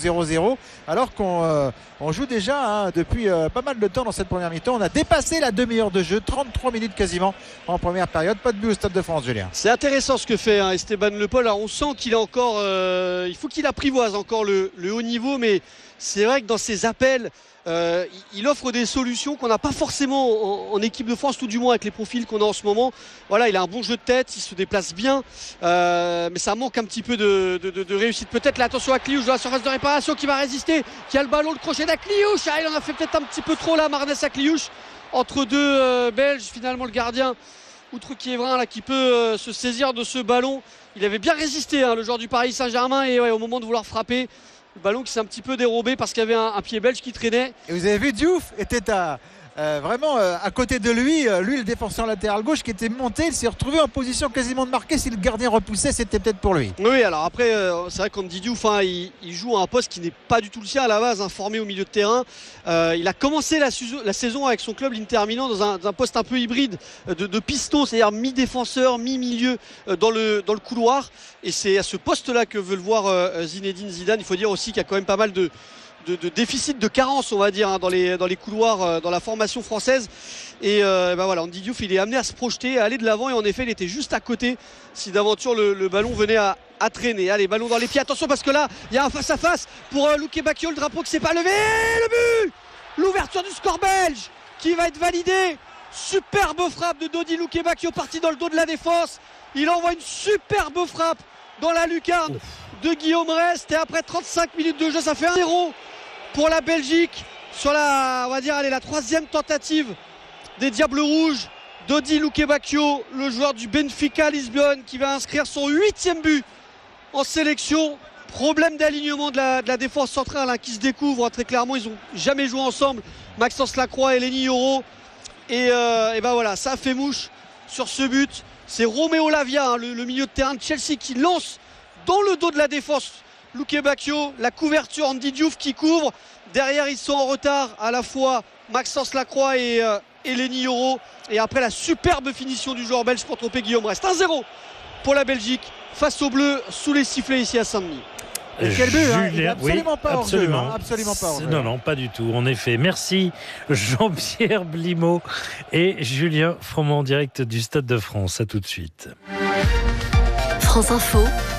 0-0, alors qu'on joue déjà depuis pas mal de temps dans cette première mi-temps. On a dépassé la demi-heure de jeu, 33 minutes quasiment en première période. Pas de but au Stade de France, Julien. C'est intéressant ce que fait Esteban Le Paul. Alors on sent qu'il est encore, il faut qu'il apprivoise encore le haut niveau, mais c'est vrai que dans ses appels, il offre des solutions qu'on n'a pas forcément en équipe de France, tout du moins avec les profils qu'on a en ce moment. Voilà, il a un bon jeu de tête, il se déplace bien, mais ça manque un petit peu de réussite. Peut-être là, attention à Kliouch dans la surface de réparation qui va résister, qui a le ballon, le crochet d'Akliouch. Il en a fait peut-être un petit peu trop là, Marnès Akliouch, entre deux Belges. Finalement, le gardien, outre Kievrin, là, qui peut se saisir de ce ballon. Il avait bien résisté, le joueur du Paris Saint-Germain, et au moment de vouloir frapper, le ballon qui s'est un petit peu dérobé parce qu'il y avait un pied belge qui traînait. Et vous avez vu, Diouf était vraiment à côté de lui, le défenseur latéral gauche qui était monté. Il s'est retrouvé en position quasiment de marquer. Si le gardien repoussait, c'était peut-être pour lui. Oui, alors après, c'est vrai qu'Andy Diouf, il joue à un poste qui n'est pas du tout le sien à la base, formé au milieu de terrain. Il a commencé la saison avec son club, l'Inter Milan, dans un poste un peu hybride de piston, c'est-à-dire mi-défenseur, mi-milieu dans le couloir. Et c'est à ce poste-là que veut le voir Zinedine Zidane. Il faut dire aussi qu'il y a quand même pas mal de déficit, de carence, on va dire, dans les couloirs, dans la formation française. Et voilà, Andy Diouf, il est amené à se projeter, à aller de l'avant, et en effet il était juste à côté si d'aventure le ballon venait à traîner. Allez, ballon dans les pieds, attention parce que là il y a un face à face pour Luque Bacchio, le drapeau qui s'est pas levé, le but, l'ouverture du score belge qui va être validée. Superbe frappe de Dodi Luque Bacchio, parti dans le dos de la défense. Il envoie une superbe frappe dans la lucarne de Guillaume Rest, et après 35 minutes de jeu, ça fait 1-0 pour la Belgique sur la troisième tentative des Diables Rouges. Dodi Luque Bacchio, le joueur du Benfica Lisbonne, qui va inscrire son 8e but en sélection. Problème d'alignement de la défense centrale qui se découvre très clairement. Ils n'ont jamais joué ensemble, Maxence Lacroix et Lenny Yoro. Et voilà, ça fait mouche sur ce but. C'est Romeo Lavia, le milieu de terrain de Chelsea, qui lance dans le dos de la défense Luque Bacchio, la couverture, Andy Diouf qui couvre. Derrière, ils sont en retard, à la fois Maxence Lacroix et Lenny Yoro. Et après, la superbe finition du joueur belge pour tromper Guillaume Rest. 1-0 pour la Belgique face aux Bleus, sous les sifflets ici à Saint-Denis. Et quel but, Julien, absolument pas hors jeu, absolument pas hors jeu. Non, pas du tout, en effet. Merci Jean-Pierre Blimaud et Julien Froment en direct du Stade de France. À tout de suite. France Info,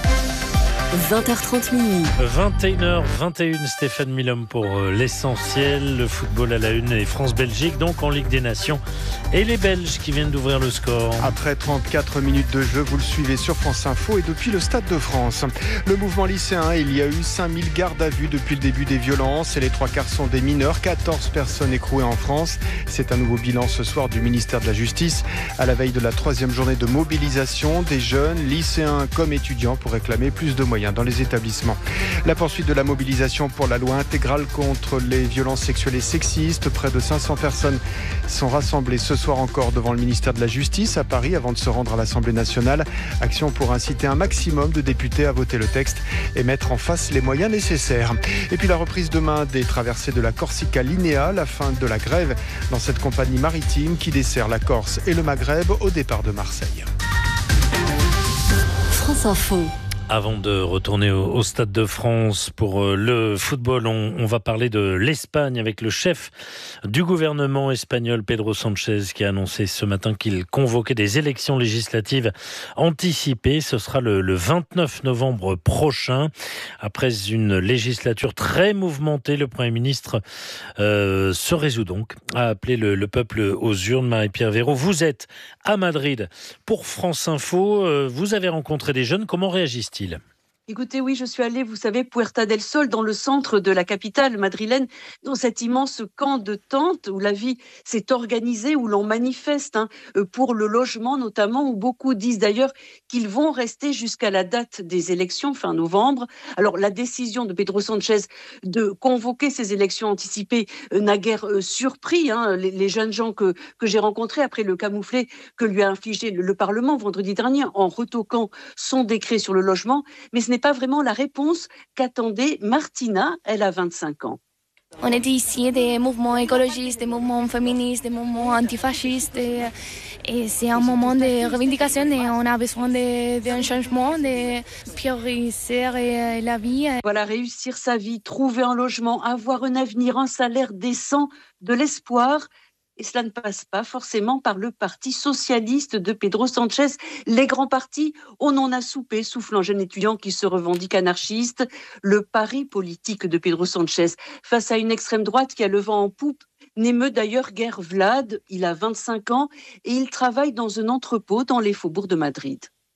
20h30 minuit. 21h21, Stéphane Milhomme pour l'essentiel. Le football à la une et France-Belgique, donc en Ligue des Nations. Et les Belges qui viennent d'ouvrir le score. Après 34 minutes de jeu, vous le suivez sur France Info et depuis le Stade de France. Le mouvement lycéen, il y a eu 5000 gardes à vue depuis le début des violences et les 3/4 sont des mineurs. 14 personnes écrouées en France. C'est un nouveau bilan ce soir du ministère de la Justice à la veille de la 3e journée de mobilisation des jeunes, lycéens comme étudiants pour réclamer plus de moyens dans les établissements. La poursuite de la mobilisation pour la loi intégrale contre les violences sexuelles et sexistes. Près de 500 personnes sont rassemblées ce soir encore devant le ministère de la Justice à Paris avant de se rendre à l'Assemblée nationale. Action pour inciter un maximum de députés à voter le texte et mettre en face les moyens nécessaires. Et puis la reprise demain des traversées de la Corsica Linea, la fin de la grève dans cette compagnie maritime qui dessert la Corse et le Maghreb au départ de Marseille. France Info. Avant de retourner au Stade de France pour le football, on va parler de l'Espagne avec le chef du gouvernement espagnol, Pedro Sánchez, qui a annoncé ce matin qu'il convoquait des élections législatives anticipées. Ce sera le 29 novembre prochain. Après une législature très mouvementée, le Premier ministre se résout donc à appeler le peuple aux urnes. Marie-Pierre Véraud, vous êtes à Madrid pour France Info. Vous avez rencontré des jeunes. Comment réagissent-ils ? Écoutez, oui, je suis allée, vous savez, Puerta del Sol, dans le centre de la capitale madrilène, dans cet immense camp de tentes où la vie s'est organisée, où l'on manifeste pour le logement notamment, où beaucoup disent d'ailleurs qu'ils vont rester jusqu'à la date des élections, fin novembre. Alors, la décision de Pedro Sánchez de convoquer ces élections anticipées n'a guère surpris les jeunes gens que j'ai rencontrés après le camouflet que lui a infligé le Parlement vendredi dernier en retoquant son décret sur le logement. Mais ce n'est pas vraiment la réponse qu'attendait Martina, elle a 25 ans. On était ici des mouvements écologistes, des mouvements féministes, des mouvements antifascistes. Et c'est un moment de revendication et on a besoin d'un changement, de prioriser la vie. Voilà, réussir sa vie, trouver un logement, avoir un avenir, un salaire décent, de l'espoir. Et cela ne passe pas forcément par le parti socialiste de Pedro Sanchez. Les grands partis, on en a soupé, souffle un jeune étudiant qui se revendique anarchiste. Le pari politique de Pedro Sanchez face à une extrême droite qui a le vent en poupe n'émeut d'ailleurs guère Vlad. Il a 25 ans et il travaille dans un entrepôt dans les faubourgs de Madrid.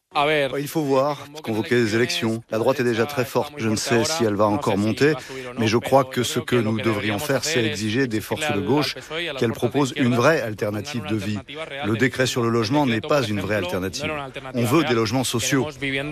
Il faut voir, convoquer les élections. La droite est déjà très forte. Je ne sais si elle va encore monter, mais je crois que ce que nous devrions faire, c'est exiger des forces de gauche qu'elles proposent une vraie alternative de vie. Le décret sur le logement n'est pas une vraie alternative. On veut des logements sociaux.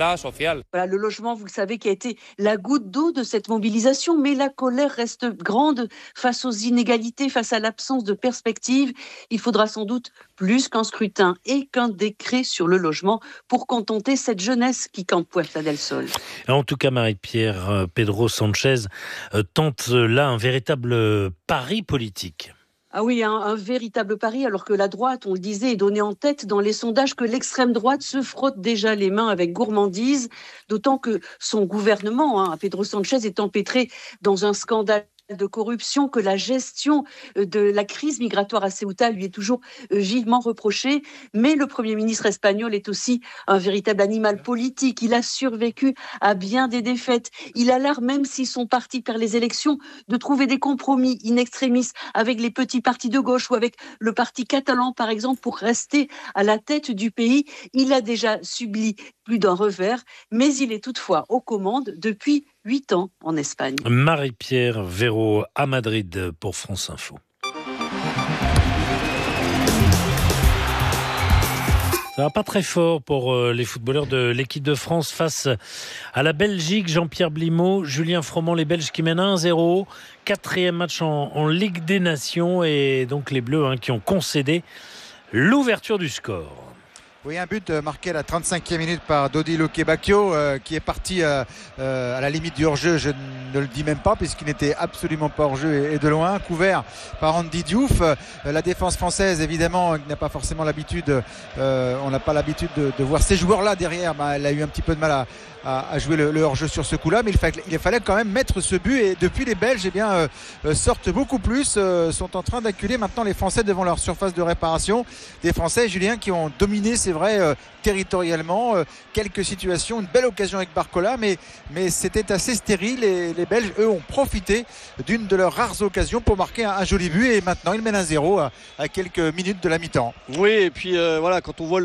Voilà, le logement, vous le savez, qui a été la goutte d'eau de cette mobilisation, mais la colère reste grande face aux inégalités, face à l'absence de perspective. Il faudra sans doute plus qu'un scrutin et qu'un décret sur le logement pour contenter cette jeunesse qui campe Puerta del Sol. En tout cas, Marie-Pierre, Pedro Sanchez tente là un véritable pari politique. Ah oui, un véritable pari, alors que la droite, on le disait, est donnée en tête dans les sondages, que l'extrême droite se frotte déjà les mains avec gourmandise, d'autant que son gouvernement, Pedro Sanchez, est empêtré dans un scandale de corruption, que la gestion de la crise migratoire à Ceuta lui est toujours vivement reprochée. Mais le Premier ministre espagnol est aussi un véritable animal politique. Il a survécu à bien des défaites. Il a l'art, même si son parti perd les élections, de trouver des compromis in extremis avec les petits partis de gauche ou avec le parti catalan, par exemple, pour rester à la tête du pays. Il a déjà subi plus d'un revers, mais il est toutefois aux commandes depuis 8 ans en Espagne. Marie-Pierre Véro à Madrid pour France Info. Ça va pas très fort pour les footballeurs de l'équipe de France face à la Belgique. Jean-Pierre Blimaud, Julien Froment, les Belges qui mènent 1-0. 4e match en Ligue des Nations et donc les Bleus qui ont concédé l'ouverture du score. Oui, un but marqué à la 35e minute par Dodi Lukebakio qui est parti à la limite du hors-jeu. Je ne le dis même pas puisqu'il n'était absolument pas hors-jeu et de loin, couvert par Andy Diouf. La défense française, évidemment, n'a pas forcément l'habitude, on n'a pas l'habitude de voir ces joueurs-là derrière. Elle a eu un petit peu de mal à jouer le hors-jeu sur ce coup-là, mais il fallait quand même mettre ce but et depuis les Belges sortent beaucoup plus, sont en train d'acculer maintenant les Français devant leur surface de réparation. Des Français, Julien, qui ont dominé, c'est vrai, territorialement, quelques situations, une belle occasion avec Barcola, mais c'était assez stérile et les Belges, eux, ont profité d'une de leurs rares occasions pour marquer un joli but et maintenant ils mènent 1-0 à quelques minutes de la mi-temps. Oui, et puis voilà, quand on voit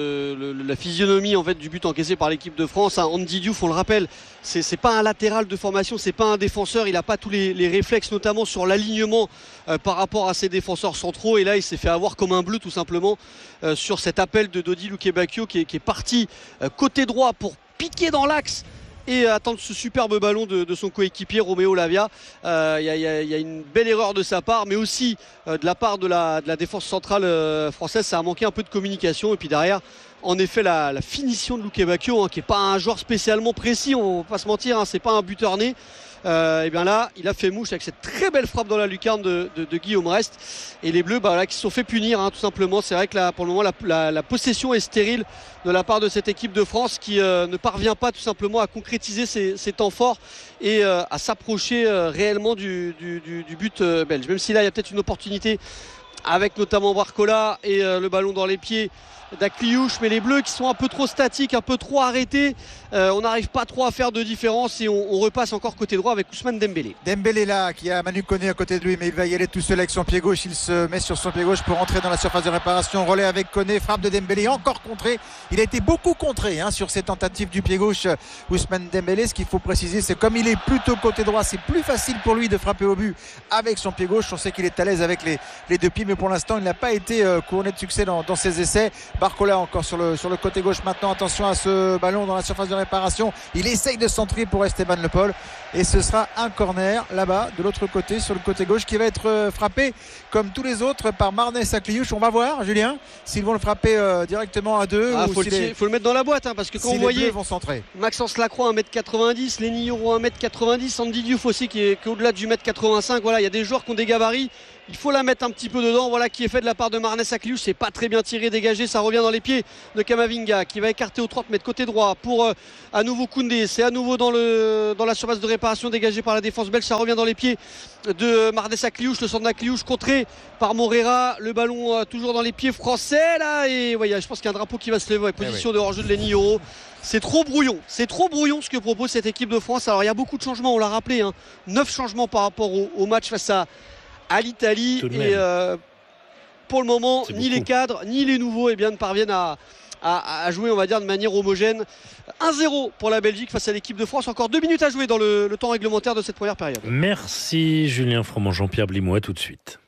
la physionomie en fait du but encaissé par l'équipe de France, Andy Diouf, on le rappelle, c'est pas un latéral de formation, c'est pas un défenseur, il a pas tous les réflexes, notamment sur l'alignement par rapport à ses défenseurs centraux, et là il s'est fait avoir comme un bleu tout simplement sur cet appel de Dodi Lukebakio qui est parti côté droit pour piquer dans l'axe et attendre ce superbe ballon de son coéquipier Romeo Lavia. Il y a une belle erreur de sa part, mais aussi de la part de la défense centrale française. Ça a manqué un peu de communication, et puis derrière, en effet, la finition de Lukebakio, qui n'est pas un joueur spécialement précis, on va pas se mentir, c'est pas un buteur né. Et bien là, il a fait mouche avec cette très belle frappe dans la lucarne de Guillaume Rest, et les Bleus qui se sont fait punir tout simplement. C'est vrai que là, pour le moment, la possession est stérile de la part de cette équipe de France qui ne parvient pas tout simplement à concrétiser ses temps forts et à s'approcher réellement du but belge, même si là il y a peut-être une opportunité avec notamment Barcola et le ballon dans les pieds d'Akliouche, mais les Bleus qui sont un peu trop statiques, un peu trop arrêtés, on n'arrive pas trop à faire de différence et on repasse encore côté droit avec Ousmane Dembélé. Dembélé là, qui a Manu Koné à côté de lui, mais il va y aller tout seul avec son pied gauche. Il se met sur son pied gauche pour entrer dans la surface de réparation. Relais avec Koné, frappe de Dembélé, encore contré. Il a été beaucoup contré sur ces tentatives du pied gauche, Ousmane Dembélé. Ce qu'il faut préciser, c'est comme il est plutôt côté droit, c'est plus facile pour lui de frapper au but avec son pied gauche. On sait qu'il est à l'aise avec les deux pieds, mais pour l'instant il n'a pas été couronné de succès dans ses essais. Barcola encore sur le côté gauche maintenant. Attention à ce ballon dans la surface de réparation. Il essaye de centrer pour Esteban Le Pol et ce sera un corner là-bas de l'autre côté, sur le côté gauche, qui va être frappé comme tous les autres par Marnès Akliouche. On va voir, Julien, s'ils vont le frapper directement à deux. Faut le mettre dans la boîte, parce que quand vous voyez vont centrer. Maxence Lacroix 1m90, Lenny Yoro 1m90, Andy Diouf aussi qui est au-delà du 1m85. Voilà, il y a des joueurs qui ont des gabarits. Il faut la mettre un petit peu dedans. Voilà qui est fait de la part de Marnès Akliouche. C'est pas très bien tiré, dégagé. Ça revient dans les pieds de Kamavinga qui va écarter au 30 mètres côté droit pour à nouveau Koundé. C'est à nouveau dans la surface de réparation dégagée par la défense belge. Ça revient dans les pieds de Marnès Akliouche. Le centre d'Akliouche contré par Morera. Le ballon toujours dans les pieds français là. Et je pense qu'il y a un drapeau qui va se lever avec position de hors-jeu de Lenny Yoro. C'est trop brouillon ce que propose cette équipe de France. Alors il y a beaucoup de changements, on l'a rappelé, 9 changements par rapport au match face à l'Italie. Et pour le moment, ni les cadres ni les nouveaux ne parviennent à jouer, on va dire, de manière homogène. 1-0 pour la Belgique face à l'équipe de France. Encore 2 minutes à jouer dans le temps réglementaire de cette première période. Merci Julien Froment, Jean-Pierre Blimois, tout de suite.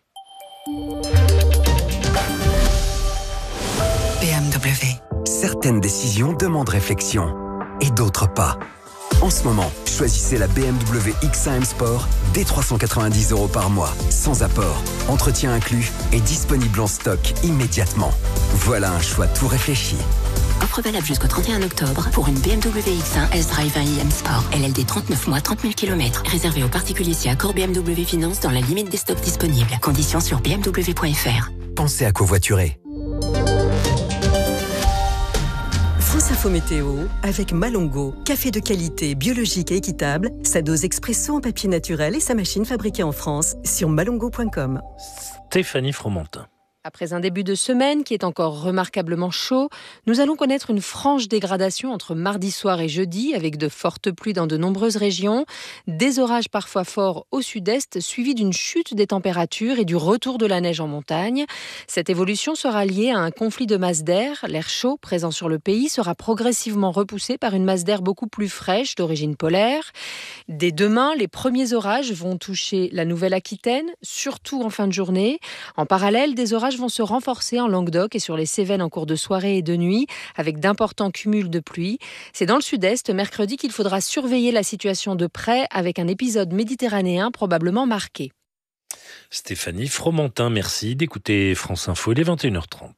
BMW. Certaines décisions demandent réflexion et d'autres pas. En ce moment, choisissez la BMW X1 M Sport dès 390 € par mois, sans apport, entretien inclus et disponible en stock immédiatement. Voilà un choix tout réfléchi. Offre valable jusqu'au 31 octobre pour une BMW X1 S-Drive 1 iM Sport. LLD 39 mois, 30 000 km. Réservé aux particuliers si accord BMW Finance dans la limite des stocks disponibles. Conditions sur bmw.fr. Pensez à covoiturer. France Info Météo avec Malongo, café de qualité, biologique et équitable, sa dose expresso en papier naturel et sa machine fabriquée en France sur malongo.com. Stéphanie Fromentin. Après un début de semaine qui est encore remarquablement chaud, nous allons connaître une franche dégradation entre mardi soir et jeudi avec de fortes pluies dans de nombreuses régions, des orages parfois forts au sud-est suivis d'une chute des températures et du retour de la neige en montagne. Cette évolution sera liée à un conflit de masse d'air. L'air chaud présent sur le pays sera progressivement repoussé par une masse d'air beaucoup plus fraîche d'origine polaire. Dès demain, les premiers orages vont toucher la Nouvelle-Aquitaine, surtout en fin de journée. En parallèle, des orages vont se renforcer en Languedoc et sur les Cévennes en cours de soirée et de nuit, avec d'importants cumuls de pluie. C'est dans le sud-est, mercredi, qu'il faudra surveiller la situation de près, avec un épisode méditerranéen probablement marqué. Stéphanie Fromentin, merci d'écouter France Info, il est 21h30.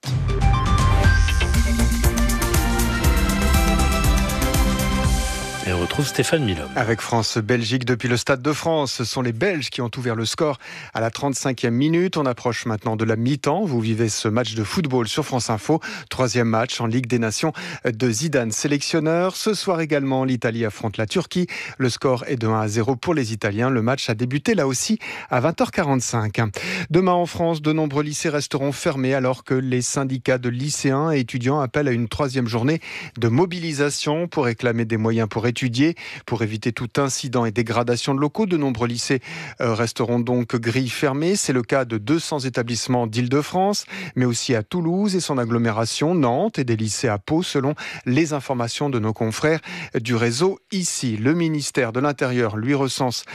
Et on retrouve Stéphane Milhomme. Avec France-Belgique depuis le Stade de France. Ce sont les Belges qui ont ouvert le score à la 35e minute. On approche maintenant de la mi-temps. Vous vivez ce match de football sur France Info. 3e match en Ligue des Nations de Zidane, sélectionneur. Ce soir également, l'Italie affronte la Turquie. Le score est de 1-0 pour les Italiens. Le match a débuté là aussi à 20h45. Demain en France, de nombreux lycées resteront fermés alors que les syndicats de lycéens et étudiants appellent à une 3e journée de mobilisation pour réclamer des moyens pour étudier. Pour éviter tout incident et dégradation de locaux, de nombreux lycées resteront donc grilles fermées. C'est le cas de 200 établissements d'Île-de-France, mais aussi à Toulouse et son agglomération, Nantes, et des lycées à Pau, selon les informations de nos confrères du réseau ici. Le ministère de l'Intérieur, lui, recense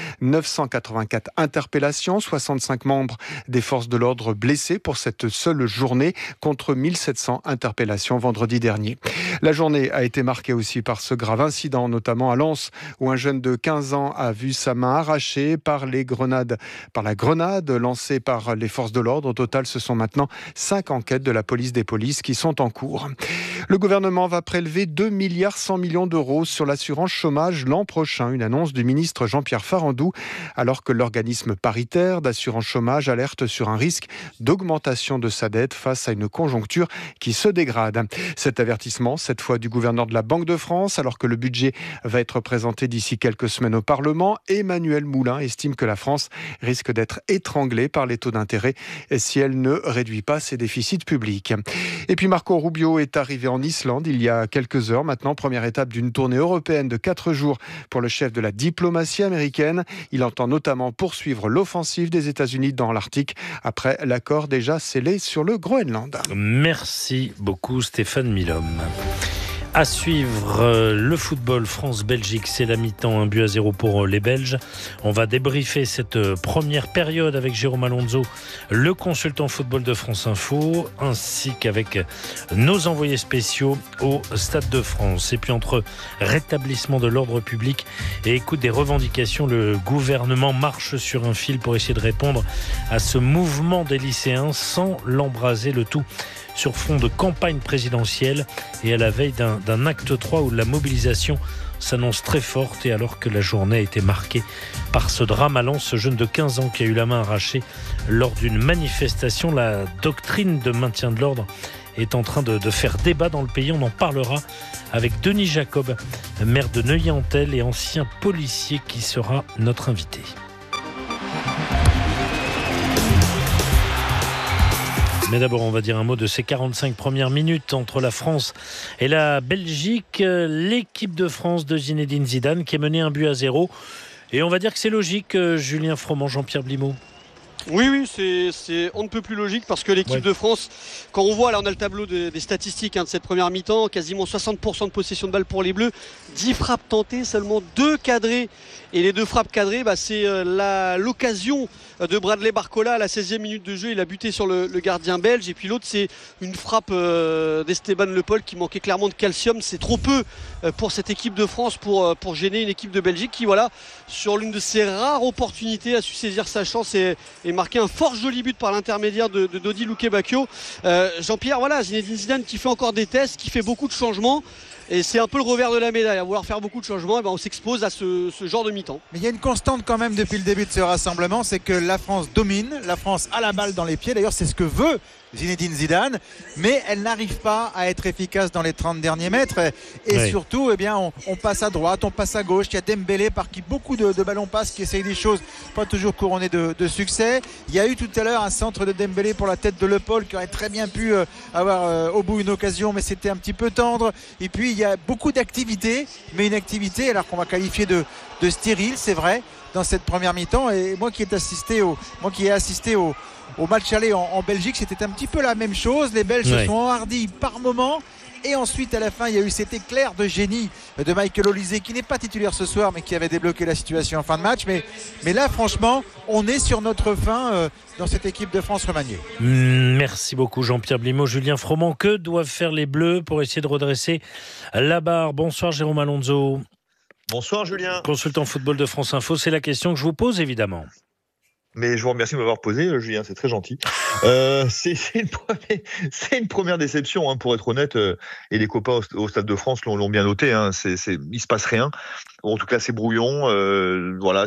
984 interpellations, 65 membres des forces de l'ordre blessés pour cette seule journée, contre 1700 interpellations vendredi dernier. La journée a été marquée aussi par ce grave incident, notamment à Lens, où un jeune de 15 ans a vu sa main arrachée par la grenade lancée par les forces de l'ordre. Au total, ce sont maintenant 5 enquêtes de la police des polices qui sont en cours. Le gouvernement va prélever 2,1 milliards d'euros sur l'assurance chômage l'an prochain. Une annonce du ministre Jean-Pierre Farandou, alors que l'organisme paritaire d'assurance chômage alerte sur un risque d'augmentation de sa dette face à une conjoncture qui se dégrade. Cet avertissement, cette fois du gouverneur de la Banque de France, alors que le budget va être présenté d'ici quelques semaines au Parlement. Emmanuel Moulin estime que la France risque d'être étranglée par les taux d'intérêt si elle ne réduit pas ses déficits publics. Et puis Marco Rubio est arrivé en Islande il y a quelques heures maintenant. Première étape d'une tournée européenne de 4 jours pour le chef de la diplomatie américaine. Il entend notamment poursuivre l'offensive des États-Unis dans l'Arctique après l'accord déjà scellé sur le Groenland. Merci beaucoup Stéphane Milhomme. À suivre le football France-Belgique, c'est la mi-temps, 1-0 pour les Belges. On va débriefer cette première période avec Jérôme Alonso, le consultant football de France Info, ainsi qu'avec nos envoyés spéciaux au Stade de France. Et puis entre rétablissement de l'ordre public et écoute des revendications, le gouvernement marche sur un fil pour essayer de répondre à ce mouvement des lycéens sans l'embraser, le tout sur fond de campagne présidentielle et à la veille d'un acte 3 où la mobilisation s'annonce très forte, et alors que la journée a été marquée par ce drame à Lens, ce jeune de 15 ans qui a eu la main arrachée lors d'une manifestation. La doctrine de maintien de l'ordre est en train de faire débat dans le pays. On en parlera avec Denis Jacob, maire de Neuilly-en-Thelle et ancien policier, qui sera notre invité. Mais d'abord, on va dire un mot de ces 45 premières minutes entre la France et la Belgique. L'équipe de France de Zinedine Zidane qui est menée 1-0. Et on va dire que c'est logique, Julien Froment, Jean-Pierre Blimaud. Oui, c'est on ne peut plus logique, parce que l'équipe de France, quand on voit, là on a le tableau des statistiques de cette première mi-temps, quasiment 60% de possession de balle pour les Bleus, 10 frappes tentées, seulement 2 cadrées, et les 2 frappes cadrées, c'est l'occasion de Bradley Barcola à la 16e minute de jeu. Il a buté sur le gardien belge, et puis l'autre c'est une frappe d'Esteban Le Pol qui manquait clairement de calcium. C'est trop peu pour cette équipe de France pour gêner une équipe de Belgique qui, voilà, sur l'une de ses rares opportunités, a su saisir sa chance et marqué un fort joli but par l'intermédiaire de Dodi Lukebakio. Jean-Pierre, voilà, Zinedine Zidane qui fait encore des tests, qui fait beaucoup de changements. Et c'est un peu le revers de la médaille. À vouloir faire beaucoup de changements, on s'expose à ce genre de mi-temps. Mais il y a une constante quand même depuis le début de ce rassemblement, c'est que la France domine, la France a la balle dans les pieds. D'ailleurs, c'est ce que veut Zinedine Zidane, mais elle n'arrive pas à être efficace dans les 30 derniers mètres. Et surtout, on passe à droite, on passe à gauche. Il y a Dembélé par qui beaucoup de ballons passent, qui essaye des choses pas toujours couronnées de succès. Il y a eu tout à l'heure un centre de Dembélé pour la tête de Le Pol qui aurait très bien pu avoir au bout une occasion, mais c'était un petit peu tendre. Et puis il y a beaucoup d'activités, mais une activité alors qu'on va qualifier de stérile, c'est vrai, dans cette première mi-temps. Et moi qui ai assisté au match aller en Belgique, c'était un petit peu la même chose. Les Belges se sont enhardis par moments. Et ensuite, à la fin, il y a eu cet éclair de génie de Michael Olise, qui n'est pas titulaire ce soir, mais qui avait débloqué la situation en fin de match. Mais là, franchement, on est sur notre fin dans cette équipe de France remaniée. Merci beaucoup, Jean-Pierre Blimaud. Julien Froment, que doivent faire les Bleus pour essayer de redresser la barre? Bonsoir, Jérôme Alonso. Bonsoir, Julien. Consultant football de France Info. C'est la question que je vous pose, évidemment. Mais je vous remercie de m'avoir posé, Julien, c'est très gentil. C'est une première déception, pour être honnête, et les copains au Stade de France l'ont bien noté. Il se passe rien. En tout cas, c'est brouillon. Voilà,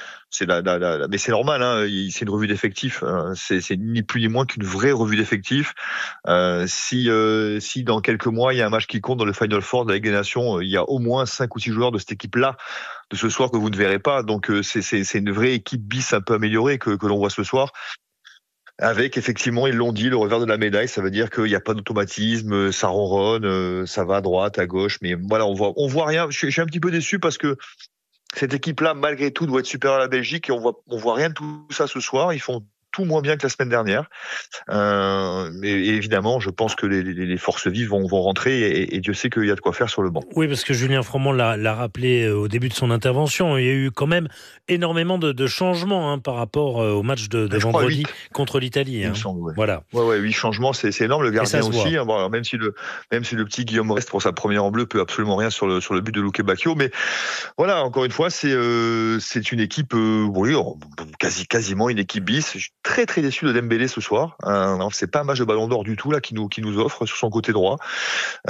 mais c'est normal. C'est une revue d'effectifs. C'est ni plus ni moins qu'une vraie revue d'effectifs. Si dans quelques mois il y a un match qui compte dans le Final Four de la Ligue des Nations, il y a au moins 5 ou 6 joueurs de cette équipe-là de ce soir que vous ne verrez pas. Donc c'est une vraie équipe bis un peu améliorée que l'on voit ce soir. Avec, effectivement, ils l'ont dit, le revers de la médaille, ça veut dire qu'il n'y a pas d'automatisme, ça ronronne, ça va à droite, à gauche, mais voilà, on voit rien. Je suis un petit peu déçu parce que cette équipe-là, malgré tout, doit être supérieure à la Belgique, et on voit rien de tout ça ce soir. Ils font tout moins bien que la semaine dernière. Mais évidemment, je pense que les forces vives vont rentrer, et Dieu sait qu'il y a de quoi faire sur le banc. Oui, parce que Julien Froment l'a rappelé au début de son intervention, il y a eu quand même énormément de changements par rapport au match de vendredi contre l'Italie. Voilà. Ouais, 8 changements, c'est énorme. Le gardien aussi. Alors, même si le petit Guillaume Reste pour sa première en bleu peut absolument rien sur le but de Lukebakio, mais voilà, encore une fois, c'est une équipe, quasiment une équipe bis. Je suis très très déçu de Dembélé ce soir. C'est pas un match de Ballon d'Or du tout là qui nous offre sur son côté droit. On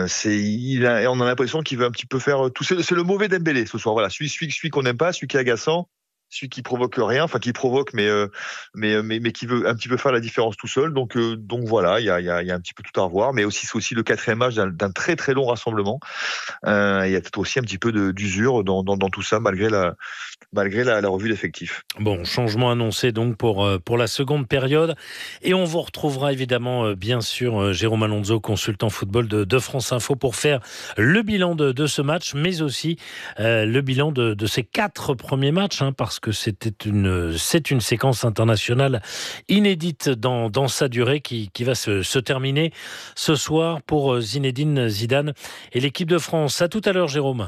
a l'impression qu'il veut un petit peu faire tout. C'est le mauvais Dembélé ce soir. Voilà, celui qu'on n'aime pas, celui qui est agaçant, celui qui provoque rien, qui provoque mais qui veut un petit peu faire la différence tout seul. Donc voilà, il y a un petit peu tout à revoir, mais c'est aussi le 4e match d'un très très long rassemblement. Il y a peut-être aussi un petit peu d'usure dans tout ça, malgré la revue d'effectifs. Bon, changement annoncé donc pour la seconde période, et on vous retrouvera évidemment bien sûr Jérôme Alonso, consultant football de France Info, pour faire le bilan de ce match, mais aussi le bilan de ces 4 premiers matchs, parce parce que c'est une séquence internationale inédite dans sa durée qui va se terminer ce soir pour Zinedine Zidane et l'équipe de France. À tout à l'heure, Jérôme.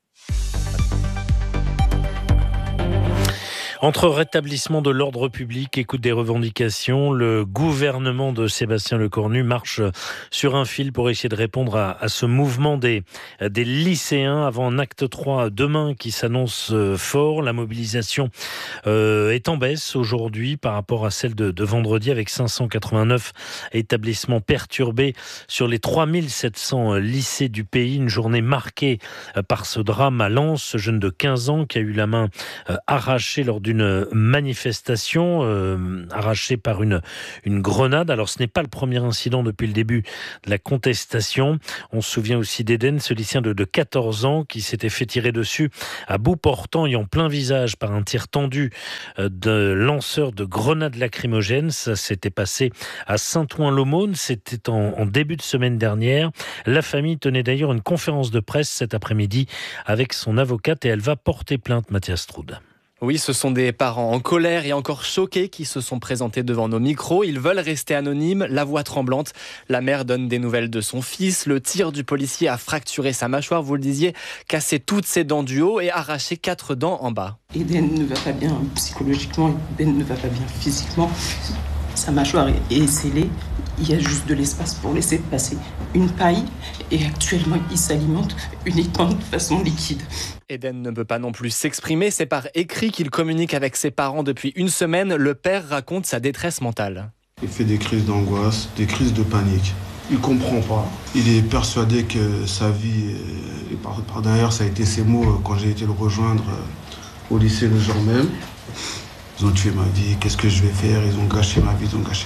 Entre rétablissement de l'ordre public, écoute des revendications, le gouvernement de Sébastien Lecornu marche sur un fil pour essayer de répondre à ce mouvement des lycéens avant un acte 3 demain qui s'annonce fort. La mobilisation est en baisse aujourd'hui par rapport à celle de vendredi avec 589 établissements perturbés sur les 3700 lycées du pays. Une journée marquée par ce drame à Lens, ce jeune de 15 ans qui a eu la main arrachée lors d'une manifestation arrachée par une grenade. Alors ce n'est pas le premier incident depuis le début de la contestation. On se souvient aussi d'Eden, ce lycéen de 14 ans qui s'était fait tirer dessus à bout portant et en plein visage par un tir tendu de lanceurs de grenades lacrymogènes. Ça s'était passé à Saint-Ouen-l'Aumône, c'était en début de semaine dernière. La famille tenait d'ailleurs une conférence de presse cet après-midi avec son avocate et elle va porter plainte, Mathias Stroud. Oui, ce sont des parents en colère et encore choqués qui se sont présentés devant nos micros. Ils veulent rester anonymes, la voix tremblante. La mère donne des nouvelles de son fils. Le tir du policier a fracturé sa mâchoire, vous le disiez, cassé toutes ses dents du haut et arraché 4 dents en bas. Eden ne va pas bien psychologiquement, Eden ne va pas bien physiquement. Sa mâchoire est scellée. Il y a juste de l'espace pour laisser passer une paille et actuellement il s'alimente uniquement de façon liquide. Eden ne peut pas non plus s'exprimer, c'est par écrit qu'il communique avec ses parents depuis une semaine. Le père raconte sa détresse mentale. Il fait des crises d'angoisse, des crises de panique. Il ne comprend pas. Il est persuadé que sa vie, et par derrière ça a été ses mots quand j'ai été le rejoindre au lycée le jour même. Ils ont tué ma vie, qu'est-ce que je vais faire? Ils ont gâché ma vie,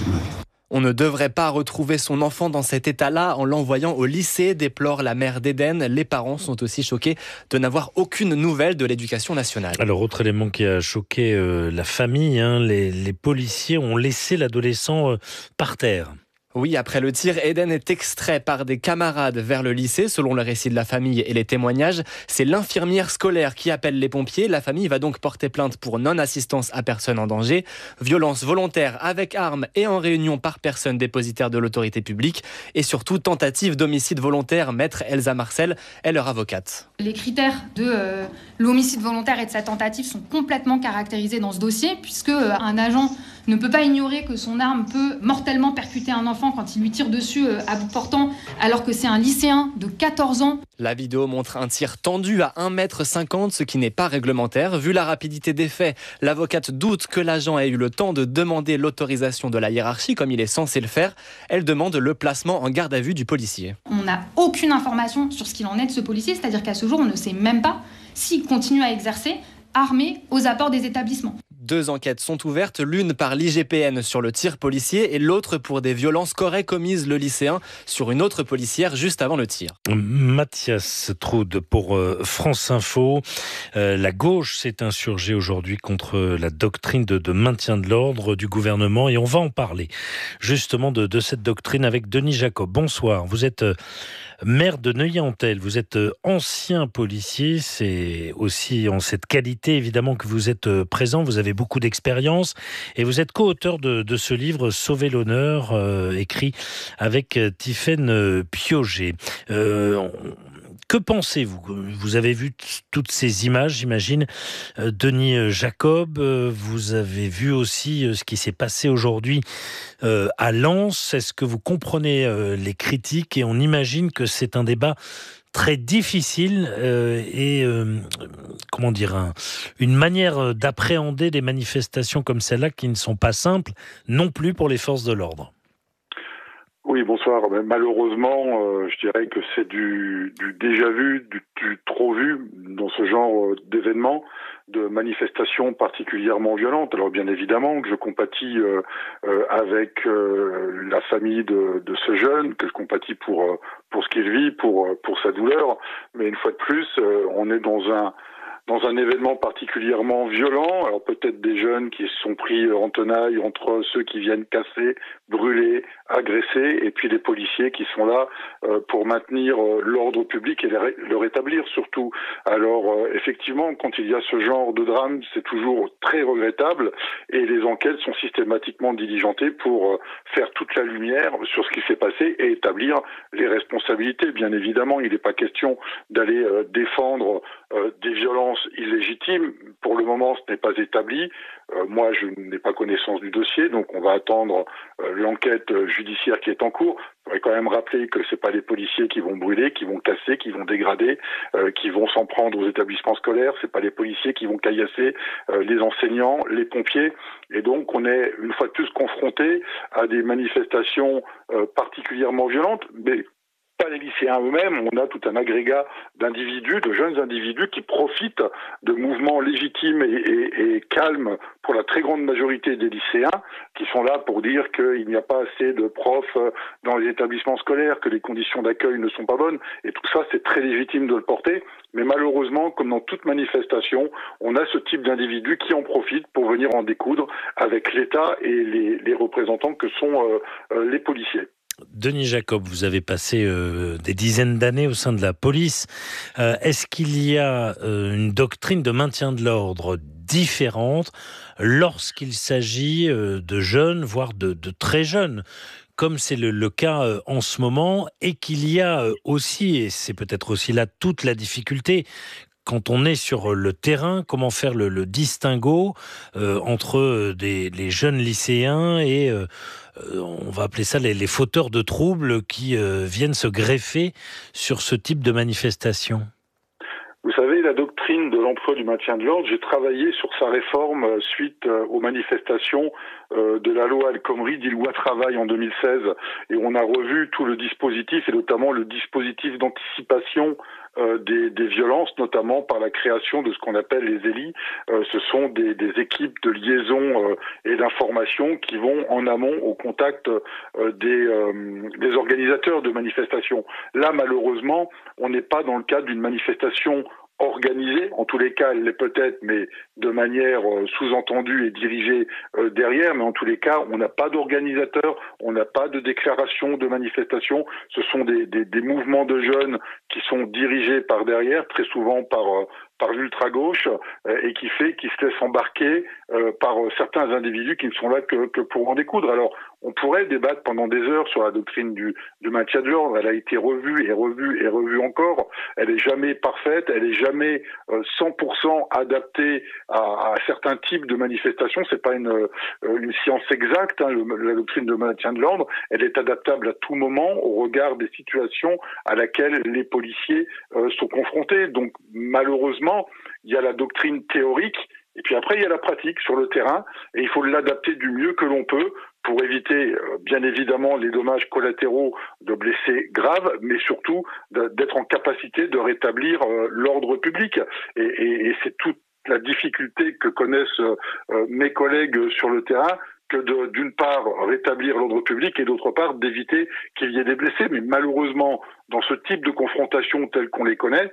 On ne devrait pas retrouver son enfant dans cet état-là en l'envoyant au lycée, déplore la mère d'Eden. Les parents sont aussi choqués de n'avoir aucune nouvelle de l'éducation nationale. Alors, autre élément qui a choqué la famille, les policiers ont laissé l'adolescent par terre. Oui, après le tir, Eden est extrait par des camarades vers le lycée, selon le récit de la famille et les témoignages. C'est l'infirmière scolaire qui appelle les pompiers. La famille va donc porter plainte pour non-assistance à personne en danger, violence volontaire avec arme et en réunion par personne dépositaire de l'autorité publique et surtout tentative d'homicide volontaire. Maître Elsa Marcel est leur avocate. Les critères de l'homicide volontaire et de sa tentative sont complètement caractérisés dans ce dossier puisque un agent ne peut pas ignorer que son arme peut mortellement percuter un enfant quand il lui tire dessus à bout portant, alors que c'est un lycéen de 14 ans. La vidéo montre un tir tendu à 1,50 m, ce qui n'est pas réglementaire. Vu la rapidité des faits, l'avocate doute que l'agent ait eu le temps de demander l'autorisation de la hiérarchie, comme il est censé le faire. Elle demande le placement en garde à vue du policier. On n'a aucune information sur ce qu'il en est de ce policier, c'est-à-dire qu'à ce jour, on ne sait même pas s'il continue à exercer armé aux apports des établissements. 2 enquêtes sont ouvertes, l'une par l'IGPN sur le tir policier et l'autre pour des violences qu'aurait commises le lycéen sur une autre policière juste avant le tir. Mathias Stroud pour France Info. La gauche s'est insurgée aujourd'hui contre la doctrine de maintien de l'ordre du gouvernement et on va en parler justement de cette doctrine avec Denis Jacob. Bonsoir, vous êtes maire de Neuilly-en-Thelle, vous êtes ancien policier, c'est aussi en cette qualité évidemment que vous êtes présent, vous avez beaucoup d'expérience et vous êtes co-auteur de ce livre Sauver l'honneur, écrit avec Tiffaine Piauget. Que pensez-vous? Vous avez vu toutes ces images, j'imagine. Denis Jacob, vous avez vu aussi ce qui s'est passé aujourd'hui à Lens. Est-ce que vous comprenez les critiques et on imagine que c'est un débat très difficile comment dire, une manière d'appréhender des manifestations comme celle-là qui ne sont pas simples non plus pour les forces de l'ordre? Oui, bonsoir. Malheureusement, je dirais que c'est du déjà vu, du trop vu dans ce genre d'événements, de manifestations particulièrement violentes. Alors bien évidemment que je compatis avec la famille de ce jeune, que je compatis pour ce qu'il vit, pour sa douleur. Mais une fois de plus, on est dans dans un événement particulièrement violent. Alors peut-être des jeunes qui se sont pris en tenaille entre ceux qui viennent casser, brûler, agresser, et puis les policiers qui sont là pour maintenir l'ordre public et le rétablir surtout. Alors effectivement, quand il y a ce genre de drame, c'est toujours très regrettable, et les enquêtes sont systématiquement diligentées pour faire toute la lumière sur ce qui s'est passé et établir les responsabilités. Bien évidemment, il n'est pas question d'aller défendre des violences illégitimes. Pour le moment, ce n'est pas établi. Moi, je n'ai pas connaissance du dossier, donc on va attendre l'enquête judiciaire qui est en cours. Il faudrait quand même rappeler que c'est pas les policiers qui vont brûler, qui vont casser, qui vont dégrader, qui vont s'en prendre aux établissements scolaires. C'est pas les policiers qui vont caillasser les enseignants, les pompiers. Et donc, on est une fois de plus confronté à des manifestations particulièrement violentes, mais pas les lycéens eux-mêmes, on a tout un agrégat d'individus, de jeunes individus qui profitent de mouvements légitimes et calmes pour la très grande majorité des lycéens, qui sont là pour dire qu'il n'y a pas assez de profs dans les établissements scolaires, que les conditions d'accueil ne sont pas bonnes, et tout ça c'est très légitime de le porter, mais malheureusement, comme dans toute manifestation, on a ce type d'individus qui en profitent pour venir en découdre avec l'État et les représentants que sont les policiers. Denis Jacob, vous avez passé des dizaines d'années au sein de la police. Est-ce qu'il y a une doctrine de maintien de l'ordre différente lorsqu'il s'agit de jeunes, voire de très jeunes, comme c'est le cas en ce moment, et qu'il y a aussi, et c'est peut-être aussi là toute la difficulté, quand on est sur le terrain, comment faire le distinguo entre les jeunes lycéens et on va appeler ça les fauteurs de troubles qui viennent se greffer sur ce type de manifestation? Vous savez, la doctrine de l'emploi du maintien de l'ordre, j'ai travaillé sur sa réforme suite aux manifestations de la loi El Khomri, dit loi travail en 2016, et on a revu tout le dispositif, et notamment le dispositif d'anticipation des violences, notamment par la création de ce qu'on appelle les ELI. Ce sont des équipes de liaison et d'information qui vont en amont au contact des organisateurs de manifestations. Là, malheureusement, on n'est pas dans le cadre d'une manifestation organisée, en tous les cas elle l'est peut-être, mais de manière sous-entendue et dirigée derrière, mais en tous les cas on n'a pas d'organisateur, on n'a pas de déclaration de manifestation, ce sont des mouvements de jeunes qui sont dirigés par derrière, très souvent par l'ultra-gauche, et qui se laisse embarquer par certains individus qui ne sont là que pour en découdre. Alors, on pourrait débattre pendant des heures sur la doctrine du maintien de l'ordre. Elle a été revue et revue et revue encore. Elle est jamais parfaite, elle est jamais 100% adaptée à certains types de manifestations. C'est pas une science exacte, hein, la doctrine de maintien de l'ordre. Elle est adaptable à tout moment au regard des situations à laquelle les policiers sont confrontés. Donc, malheureusement, il y a la doctrine théorique, et puis après il y a la pratique sur le terrain, et il faut l'adapter du mieux que l'on peut pour éviter bien évidemment les dommages collatéraux de blessés graves, mais surtout d'être en capacité de rétablir l'ordre public. Et c'est toute la difficulté que connaissent mes collègues sur le terrain, que d'une part rétablir l'ordre public et d'autre part d'éviter qu'il y ait des blessés. Mais malheureusement, dans ce type de confrontation telles qu'on les connaît,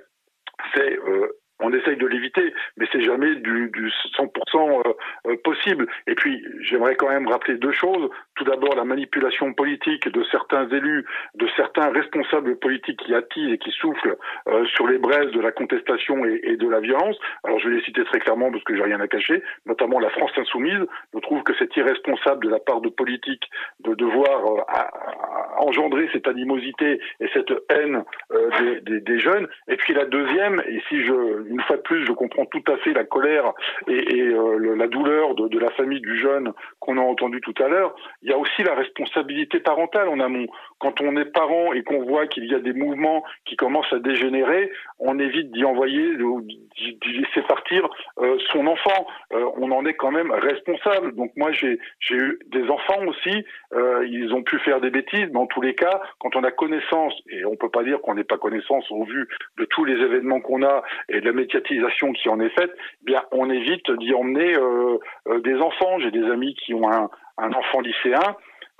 on essaye de l'éviter, mais c'est jamais du 100% possible. Et puis, j'aimerais quand même rappeler deux choses. Tout d'abord, la manipulation politique de certains élus, de certains responsables politiques qui attisent et qui soufflent sur les braises de la contestation et de la violence. Alors, je vais les citer très clairement parce que j'ai rien à cacher, notamment la France Insoumise. Je trouve que c'est irresponsable de la part de politiques de devoir engendrer cette animosité et cette haine des jeunes. Et puis la deuxième, et une fois de plus, je comprends tout à fait la colère et la douleur de la famille du jeune qu'on a entendu tout à l'heure. Il y a aussi la responsabilité parentale en amont. Quand on est parent et qu'on voit qu'il y a des mouvements qui commencent à dégénérer, on évite d'y envoyer, d'y laisser partir son enfant. On en est quand même responsable. Donc moi, j'ai eu des enfants aussi. Ils ont pu faire des bêtises, mais en tous les cas, quand on a connaissance, et on peut pas dire qu'on n'ait pas connaissance au vu de tous les événements qu'on a et de la médiatisation qui en est faite, eh bien on évite d'y emmener des enfants. J'ai des amis qui ont un enfant lycéen.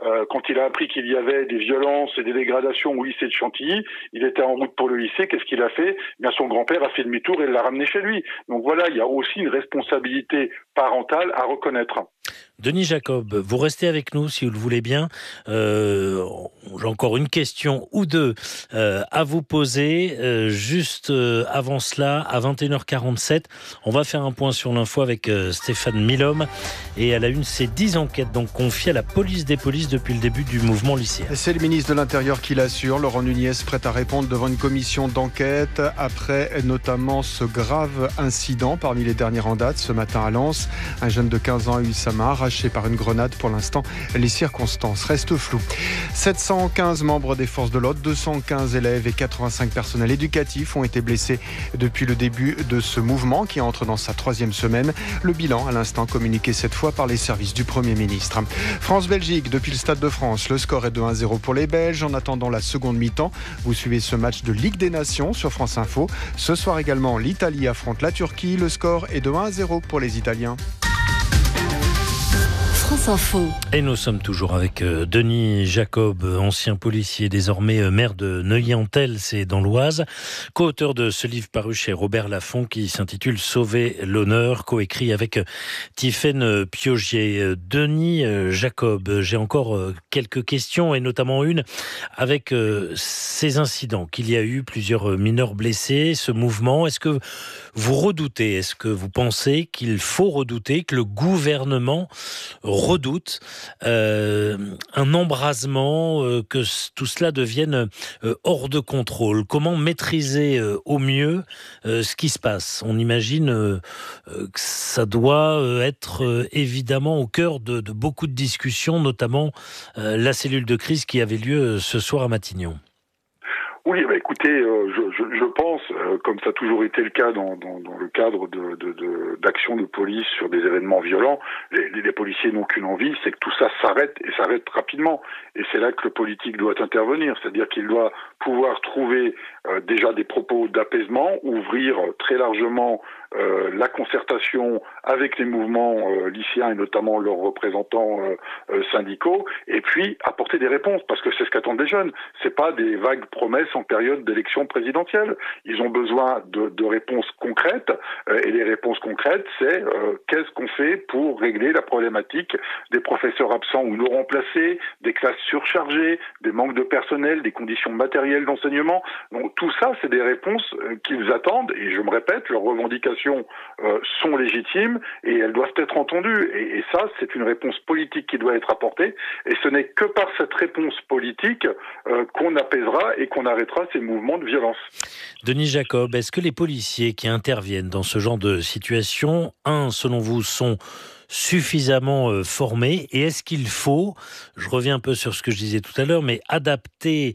quand il a appris qu'il y avait des violences et des dégradations au lycée de Chantilly, il était en route pour le lycée. Qu'est-ce qu'il a fait? Bien, son grand-père a fait demi-tour et l'a ramené chez lui. Donc voilà, il y a aussi une responsabilité parentale à reconnaître. Denis Jacob, vous restez avec nous si vous le voulez bien. J'ai encore une question ou deux à vous poser. Juste avant cela, à 21h47, on va faire un point sur l'info avec Stéphane Milhomme. Et à la une, c'est 10 enquêtes donc confiées à la police des polices depuis le début du mouvement lycéen. C'est le ministre de l'Intérieur qui l'assure. Laurent Nunez prêt à répondre devant une commission d'enquête après notamment ce grave incident parmi les dernières en date ce matin à Lens. Un jeune de 15 ans a eu sa main arrachée par une grenade. Pour l'instant, les circonstances restent floues. 715 membres des forces de l'ordre, 215 élèves et 85 personnels éducatifs ont été blessés depuis le début de ce mouvement qui entre dans sa 3e semaine. Le bilan, à l'instant, communiqué cette fois par les services du Premier ministre. France-Belgique, depuis le Stade de France, le score est de 1-0 pour les Belges. En attendant la seconde mi-temps, vous suivez ce match de Ligue des Nations sur France Info. Ce soir également, l'Italie affronte la Turquie. Le score est de 1-0 pour les Italiens. France Info. Et nous sommes toujours avec Denis Jacob, ancien policier, désormais maire de Neuilly-en-Thelle, c'est dans l'Oise, co-auteur de ce livre paru chez Robert Laffont qui s'intitule Sauver l'honneur, coécrit avec Tiffaine Piogier. Denis Jacob, j'ai encore quelques questions et notamment une avec ces incidents qu'il y a eu, plusieurs mineurs blessés, ce mouvement. Est-ce que vous redoutez, est-ce que vous pensez qu'il faut redouter, que le gouvernement redoute un embrasement, que tout cela devienne hors de contrôle? Comment maîtriser au mieux ce qui se passe? On imagine que ça doit être évidemment au cœur de beaucoup de discussions, notamment la cellule de crise qui avait lieu ce soir à Matignon. Oui, écoutez, je pense, comme ça a toujours été le cas dans le cadre d'actions de police sur des événements violents, les policiers n'ont qu'une envie, c'est que tout ça s'arrête et s'arrête rapidement. Et c'est là que le politique doit intervenir, c'est-à-dire qu'il doit pouvoir trouver déjà des propos d'apaisement, ouvrir très largement la concertation avec les mouvements lycéens et notamment leurs représentants syndicaux, et puis apporter des réponses, parce que c'est ce qu'attendent les jeunes. C'est pas des vagues promesses en période d'élection présidentielle. Ils ont besoin de réponses concrètes, et les réponses concrètes, c'est qu'est-ce qu'on fait pour régler la problématique des professeurs absents ou non remplacés, des classes surchargées, des manques de personnel, des conditions matérielles d'enseignement. Donc tout ça, c'est des réponses qu'ils attendent, et je me répète, leurs revendications sont légitimes et elles doivent être entendues. Et ça, c'est une réponse politique qui doit être apportée. Et ce n'est que par cette réponse politique qu'on apaisera et qu'on arrêtera ces mouvements de violence. Denis Jacob, est-ce que les policiers qui interviennent dans ce genre de situation, selon vous, sont suffisamment formés, et est-ce qu'il faut, je reviens un peu sur ce que je disais tout à l'heure, mais adapter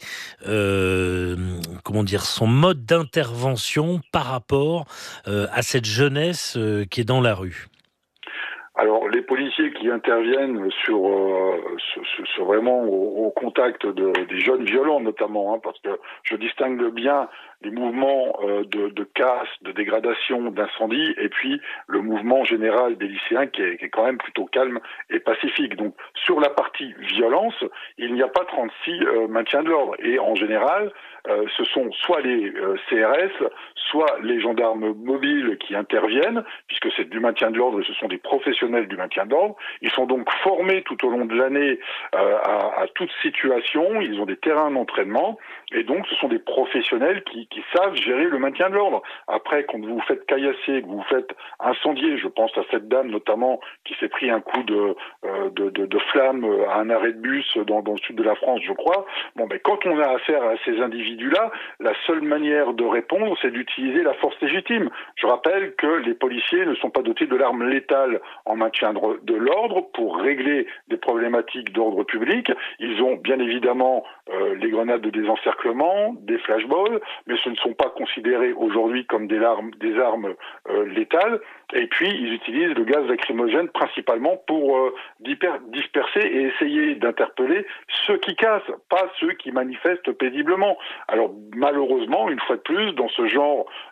son mode d'intervention par rapport à cette jeunesse qui est dans la rue? Alors, les policiers qui interviennent sur vraiment au contact des jeunes violents notamment, parce que je distingue bien les mouvements de casse, de dégradation, d'incendie, et puis le mouvement général des lycéens qui est quand même plutôt calme et pacifique. Donc, sur la partie violence, il n'y a pas 36 maintien de l'ordre. Et en général, ce sont soit les CRS, soit les gendarmes mobiles qui interviennent, puisque c'est du maintien de l'ordre et ce sont des professionnels du maintien de l'ordre. Ils sont donc formés tout au long de l'année à toute situation, ils ont des terrains d'entraînement, et donc ce sont des professionnels qui savent gérer le maintien de l'ordre. Après, quand vous vous faites caillasser, que vous vous faites incendier, je pense à cette dame notamment qui s'est pris un coup de flamme à un arrêt de bus dans le sud de la France, je crois. Quand on a affaire à ces individus-là, la seule manière de répondre, c'est d'utiliser la force légitime. Je rappelle que les policiers ne sont pas dotés de l'arme létale en maintien de l'ordre pour régler des problématiques d'ordre public. Ils ont bien évidemment les grenades de désencerclement, des flashballs, mais ce ne sont pas considérés aujourd'hui comme des armes létales. Et puis, ils utilisent le gaz lacrymogène principalement pour disperser et essayer d'interpeller ceux qui cassent, pas ceux qui manifestent paisiblement. Alors, malheureusement, une fois de plus, dans ce genre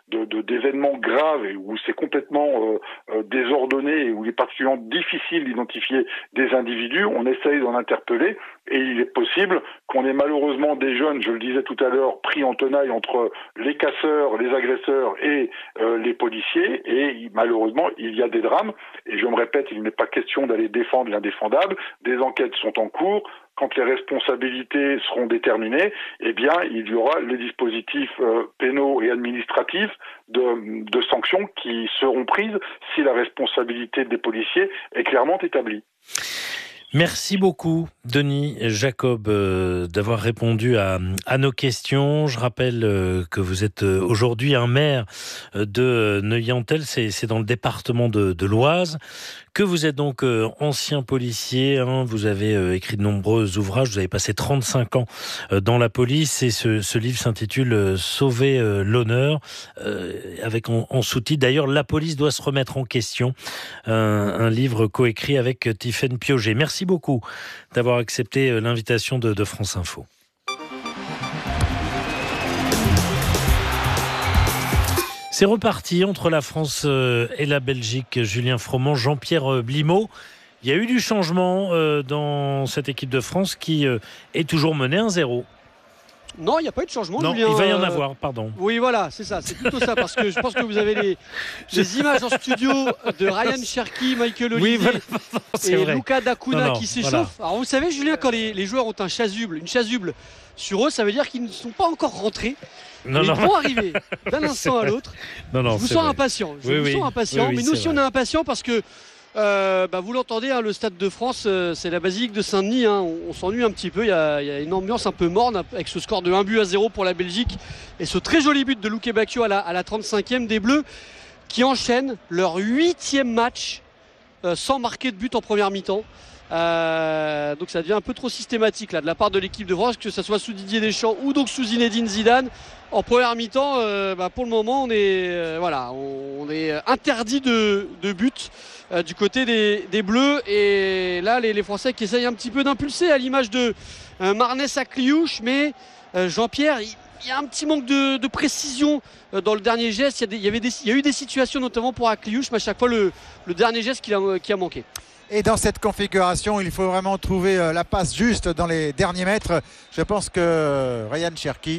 d'événements graves et où c'est complètement désordonné et où il est particulièrement difficile d'identifier des individus, on essaye d'en interpeller et il est possible qu'on ait malheureusement des jeunes, je le disais tout à l'heure, pris en tenaille entre les casseurs, les agresseurs et les policiers et malheureusement il y a des drames et je me répète, il n'est pas question d'aller défendre l'indéfendable, des enquêtes sont en cours. Quand les responsabilités seront déterminées, eh bien, il y aura les dispositifs pénaux et administratifs de sanctions qui seront prises si la responsabilité des policiers est clairement établie. Merci beaucoup, Denis Jacob, d'avoir répondu à nos questions. Je rappelle que vous êtes aujourd'hui un maire de Neuilly-en-Thelle, c'est dans le département de l'Oise, que vous êtes donc ancien policier. Vous avez écrit de nombreux ouvrages, vous avez passé 35 ans dans la police et ce livre s'intitule « Sauver l'honneur » avec en sous-titre d'ailleurs « La police doit se remettre en question », un livre coécrit avec Tiffaine Piauget. Merci beaucoup d'avoir accepté l'invitation de France Info. C'est reparti entre la France et la Belgique. Julien Froment, Jean-Pierre Blimaud. Il y a eu du changement dans cette équipe de France qui est toujours menée 1-0. Non, il n'y a pas eu de changement. Non, Julien, il va y en avoir, pardon. Oui, voilà, c'est ça, c'est plutôt ça, parce que je pense que vous avez les images en studio de Ryan Cherki, Michael Olivier et vrai. Luca Dacuna qui s'échauffent. Voilà. Alors vous savez, Julien, quand les joueurs ont une chasuble sur eux, ça veut dire qu'ils ne sont pas encore rentrés. Ils vont arriver d'un instant à l'autre. Je vous sens impatient. Mais nous aussi, on est impatients parce que vous l'entendez, le Stade de France, c'est la basilique de Saint-Denis. On s'ennuie un petit peu. Il y a une ambiance un peu morne avec ce score de 1-0 pour la Belgique et ce très joli but de Luque Bacchio à la 35e des Bleus qui enchaînent leur 8e match sans marquer de but en première mi-temps. Donc ça devient un peu trop systématique là, de la part de l'équipe de France, que ce soit sous Didier Deschamps ou donc sous Zinedine Zidane. En première mi-temps, pour le moment, on est interdit de but du côté des Bleus. Et là, les Français qui essayent un petit peu d'impulser à l'image de Marnès Akliouche. Mais Jean-Pierre, il y a un petit manque de précision dans le dernier geste. Il y a eu des situations notamment pour Akliouche, mais à chaque fois le dernier geste qui a manqué. Et dans cette configuration, il faut vraiment trouver la passe juste dans les derniers mètres. Je pense que Ryan Cherki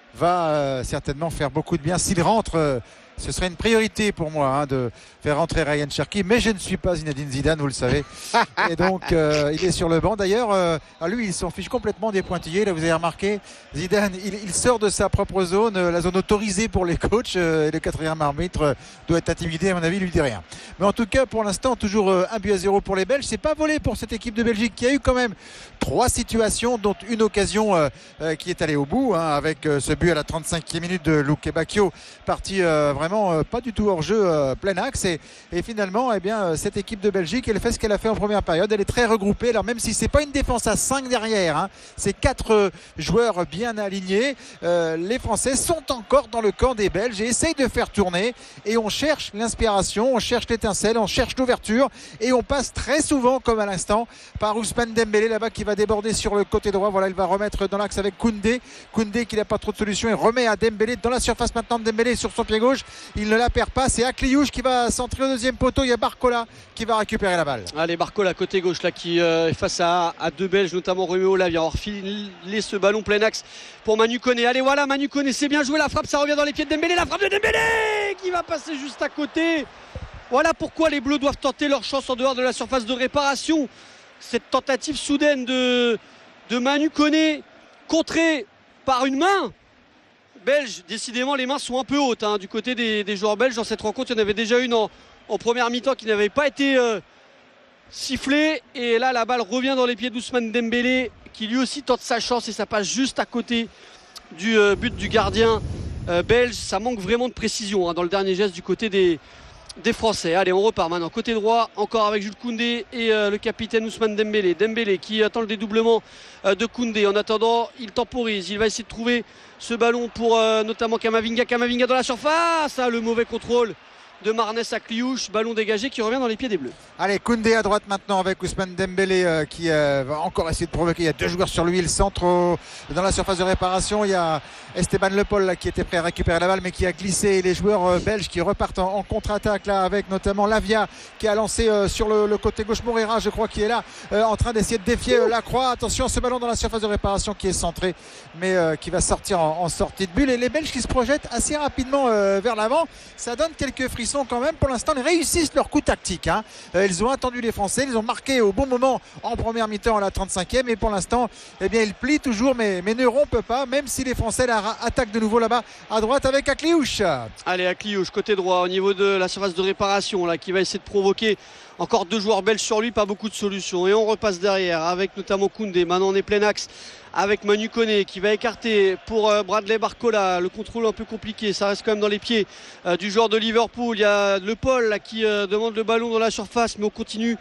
va certainement faire beaucoup de bien. S'il rentre, ce serait une priorité pour moi de faire rentrer Ryan Cherki. Mais je ne suis pas Zinedine Zidane, vous le savez. Et donc, il est sur le banc. D'ailleurs, lui, il s'en fiche complètement des pointillés. Là, vous avez remarqué, Zidane, il sort de sa propre zone, la zone autorisée pour les coachs. Et le quatrième arbitre doit être intimidé, à mon avis, il lui dit rien. Mais en tout cas, pour l'instant, toujours 1-0 pour les Belges. C'est pas volé pour cette équipe de Belgique qui a eu quand même 3 situations, dont une occasion qui est allée au bout, avec ce but à la 35e minute de Luque Bacchio, parti vraiment pas du tout hors jeu, plein axe. Et finalement, cette équipe de Belgique, elle fait ce qu'elle a fait en première période. Elle est très regroupée. Alors même si c'est pas une défense à 5 derrière, c'est 4 joueurs bien alignés. Les Français sont encore dans le camp des Belges et essayent de faire tourner. Et on cherche l'inspiration, on cherche l'étincelle, on cherche l'ouverture. Et on passe très souvent, comme à l'instant, par Ousmane Dembélé là-bas qui va déborder sur le côté droit. Voilà, il va remettre dans l'axe avec Koundé. Koundé qui n'a pas trop de solutions. Il remet à Dembélé dans la surface maintenant. Dembélé sur son pied gauche. Il ne la perd pas. C'est Akliouche qui va centrer au deuxième poteau. Il y a Barcola qui va récupérer la balle. Allez, Barcola côté gauche là qui est face à 2 Belges, notamment Roméo Lavia. On va refiler ce ballon plein axe pour Manu Koné. Allez, voilà, Manu Koné, c'est bien joué. La frappe, ça revient dans les pieds de Dembélé. La frappe de Dembélé qui va passer juste à côté. Voilà pourquoi les Bleus doivent tenter leur chance en dehors de la surface de réparation. Cette tentative soudaine de Manu Koné, contrée par une main belge. Décidément, les mains sont un peu hautes du côté des joueurs belges. Dans cette rencontre, il y en avait déjà une en première mi-temps qui n'avait pas été sifflée. Et là, la balle revient dans les pieds d'Ousmane Dembélé, qui lui aussi tente sa chance et ça passe juste à côté du but du gardien belge. Ça manque vraiment de précision dans le dernier geste du côté des Français. Allez, on repart maintenant côté droit, encore avec Jules Koundé et le capitaine Ousmane Dembélé. Dembélé qui attend le dédoublement de Koundé. En attendant, il temporise, il va essayer de trouver ce ballon pour notamment Camavinga dans la surface. Le mauvais contrôle de Marnès à Kliouche, ballon dégagé qui revient dans les pieds des Bleus. Allez, Koundé à droite maintenant avec Ousmane Dembélé qui va encore essayer de provoquer. Il y a 2 joueurs sur lui, le centre dans la surface de réparation. Il y a Esteban Le Paul là, qui était prêt à récupérer la balle mais qui a glissé. Et les joueurs belges qui repartent en contre-attaque là avec notamment Lavia qui a lancé sur le côté gauche. Moreira je crois qui est là en train d'essayer de défier Lacroix. Attention à ce ballon dans la surface de réparation qui est centré mais qui va sortir en sortie de bulle. Et les Belges qui se projettent assez rapidement vers l'avant. Ça donne quelques frissons quand même. Pour l'instant ils réussissent leur coup tactique. Ils ont attendu les Français, ils ont marqué au bon moment en première mi-temps à la 35e et pour l'instant ils plient toujours mais ne rompent pas même si les Français attaquent de nouveau là-bas à droite avec Akliouche. Allez, Akliouche côté droit au niveau de la surface de réparation là, qui va essayer de provoquer encore 2 joueurs belges sur lui, pas beaucoup de solutions et on repasse derrière avec notamment Koundé. Maintenant on est plein axe avec Manu Koné qui va écarter pour Bradley Barcola. Le contrôle un peu compliqué, ça reste quand même dans les pieds du joueur de Liverpool. Il y a Le Paul là, qui demande le ballon dans la surface mais on continue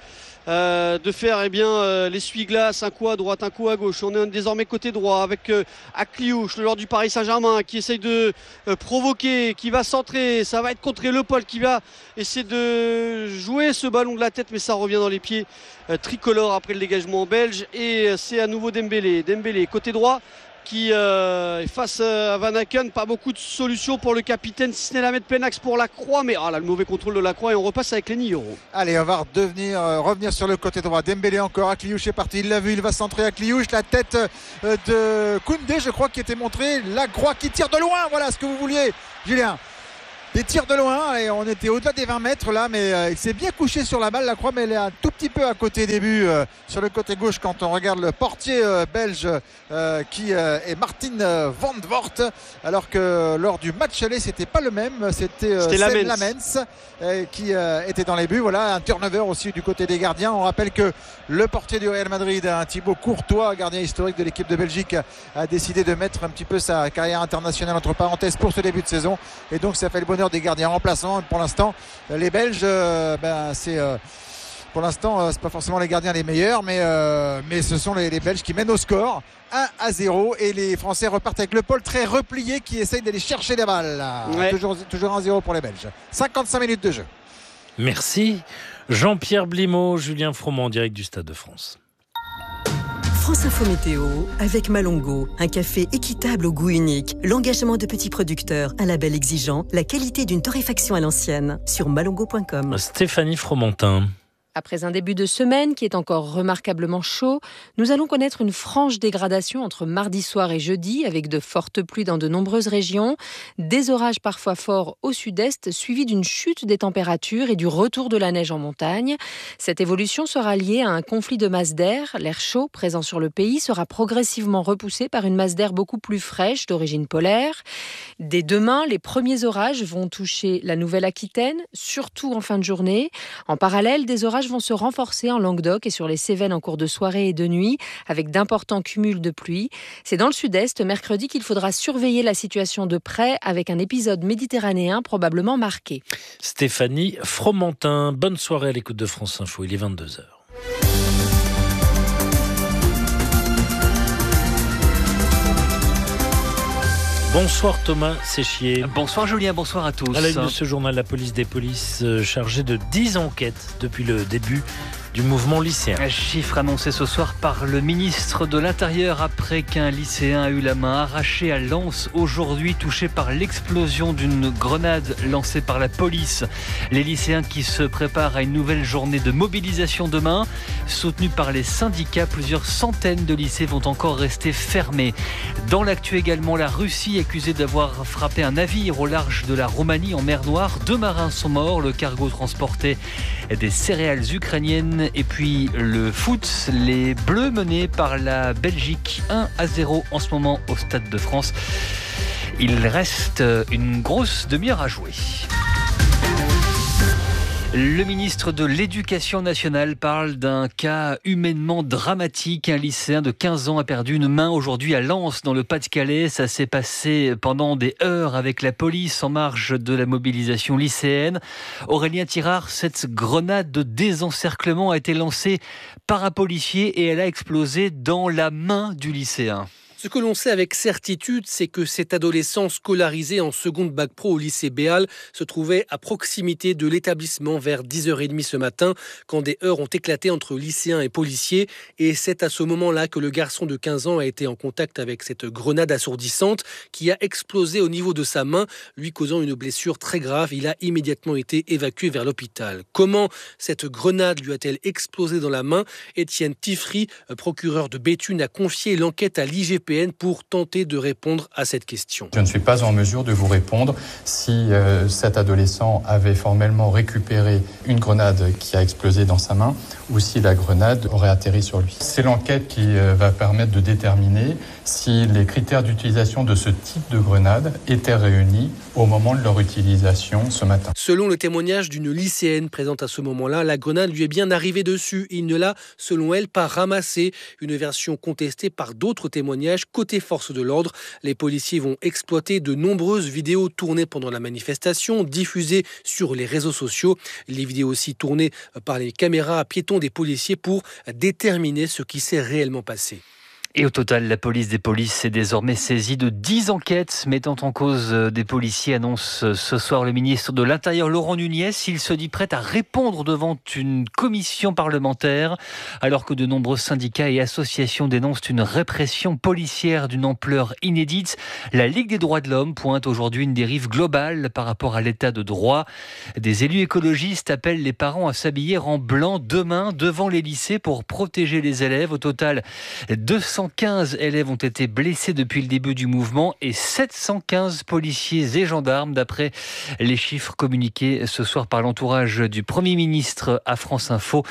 de faire l'essuie-glace, un coup à droite, un coup à gauche. On est désormais côté droit avec Akliouche, le joueur du Paris Saint-Germain qui essaye de provoquer, qui va centrer, ça va être contré. Le Paul qui va essayer de jouer ce ballon de la tête mais ça revient dans les pieds tricolores après le dégagement belge et c'est à nouveau Dembélé côté droit qui est face à Van Aken. Pas beaucoup de solutions pour le capitaine si ce n'est la mettre plein axe pour Lacroix mais là le mauvais contrôle de Lacroix et on repasse avec Lenny Yoro. Allez, on va revenir sur le côté droit. Dembélé encore, Akliouche est parti, il l'a vu, il va centrer Akliouche, la tête de Koundé je crois qui était montrée, Lacroix qui tire de loin, voilà ce que vous vouliez Julien. Des tirs de loin et on était au-delà des 20 mètres là mais il s'est bien couché sur la balle Lacroix mais elle est un tout petit peu à côté des buts sur le côté gauche quand on regarde le portier belge qui est Martin Van Voort alors que lors du match aller c'était pas le même, c'était Lamens qui était dans les buts. Voilà un turnover aussi du côté des gardiens. On rappelle que le portier du Real Madrid, Thibaut Courtois, gardien historique de l'équipe de Belgique, a décidé de mettre un petit peu sa carrière internationale entre parenthèses pour ce début de saison et donc ça fait le bonheur des gardiens remplaçants. Pour l'instant les Belges pour l'instant c'est pas forcément les gardiens les meilleurs mais ce sont les Belges qui mènent au score 1-0 et les Français repartent avec Le Paul très replié qui essaye d'aller chercher des balles. Toujours 1-0 pour les Belges. 55 minutes de jeu. Merci Jean-Pierre Blimaud, Julien Froment en direct du Stade de France. France Info Météo avec Malongo, un café équitable au goût unique, l'engagement de petits producteurs, un label exigeant, la qualité d'une torréfaction à l'ancienne sur malongo.com. Stéphanie Fromentin. Après un début de semaine qui est encore remarquablement chaud, nous allons connaître une franche dégradation entre mardi soir et jeudi avec de fortes pluies dans de nombreuses régions, des orages parfois forts au sud-est suivis d'une chute des températures et du retour de la neige en montagne. Cette évolution sera liée à un conflit de masse d'air. L'air chaud présent sur le pays sera progressivement repoussé par une masse d'air beaucoup plus fraîche d'origine polaire. Dès demain, les premiers orages vont toucher la Nouvelle-Aquitaine, surtout en fin de journée. En parallèle, des orages vont se renforcer en Languedoc et sur les Cévennes en cours de soirée et de nuit, avec d'importants cumuls de pluie. C'est dans le sud-est, mercredi, qu'il faudra surveiller la situation de près, avec un épisode méditerranéen probablement marqué. Stéphanie Fromentin, bonne soirée à l'écoute de France Info, il est 22h. Bonsoir Thomas Séchier. Bonsoir Julien, bonsoir à tous. À la une de ce journal, la police des polices chargée de 10 enquêtes depuis le début du mouvement lycéen. Un chiffre annoncé ce soir par le ministre de l'Intérieur après qu'un lycéen a eu la main arrachée à Lens aujourd'hui, touché par l'explosion d'une grenade lancée par la police. Les lycéens qui se préparent à une nouvelle journée de mobilisation demain, soutenus par les syndicats, plusieurs centaines de lycées vont encore rester fermés. Dans l'actu également, la Russie accusée d'avoir frappé un navire au large de la Roumanie en mer Noire. 2 marins sont morts, le cargo transportait des céréales ukrainiennes. Et puis le foot, les Bleus menés par la Belgique 1-0 en ce moment au Stade de France. Il reste une grosse demi-heure à jouer. Le ministre de l'Éducation nationale parle d'un cas humainement dramatique. Un lycéen de 15 ans a perdu une main aujourd'hui à Lens, dans le Pas-de-Calais. Ça s'est passé pendant des heures avec la police en marge de la mobilisation lycéenne. Aurélien Tirard, cette grenade de désencerclement a été lancée par un policier et elle a explosé dans la main du lycéen. Ce que l'on sait avec certitude, c'est que cet adolescent scolarisé en seconde bac pro au lycée Béal se trouvait à proximité de l'établissement vers 10h30 ce matin, quand des heurts ont éclaté entre lycéens et policiers. Et c'est à ce moment-là que le garçon de 15 ans a été en contact avec cette grenade assourdissante qui a explosé au niveau de sa main, lui causant une blessure très grave. Il a immédiatement été évacué vers l'hôpital. Comment cette grenade lui a-t-elle explosé dans la main ? Étienne Tiffry, procureur de Béthune, a confié l'enquête à l'IGPN pour tenter de répondre à cette question. Je ne suis pas en mesure de vous répondre si cet adolescent avait formellement récupéré une grenade qui a explosé dans sa main ou si la grenade aurait atterri sur lui. C'est l'enquête qui va permettre de déterminer si les critères d'utilisation de ce type de grenade étaient réunis au moment de leur utilisation ce matin. Selon le témoignage d'une lycéenne présente à ce moment-là, la grenade lui est bien arrivée dessus. Il ne l'a, selon elle, pas ramassée. Une version contestée par d'autres témoignages côté force de l'ordre. Les policiers vont exploiter de nombreuses vidéos tournées pendant la manifestation, diffusées sur les réseaux sociaux. Les vidéos aussi tournées par les caméras piétons des policiers pour déterminer ce qui s'est réellement passé. Et au total, la police des polices est désormais saisie de 10 enquêtes mettant en cause des policiers, annonce ce soir le ministre de l'Intérieur Laurent Nunez. Il se dit prêt à répondre devant une commission parlementaire, alors que de nombreux syndicats et associations dénoncent une répression policière d'une ampleur inédite. La Ligue des droits de l'homme pointe aujourd'hui une dérive globale par rapport à l'état de droit. Des élus écologistes appellent les parents à s'habiller en blanc demain devant les lycées pour protéger les élèves. Au total, 215 élèves ont été blessés depuis le début du mouvement et 715 policiers et gendarmes, d'après les chiffres communiqués ce soir par l'entourage du Premier ministre à France Info.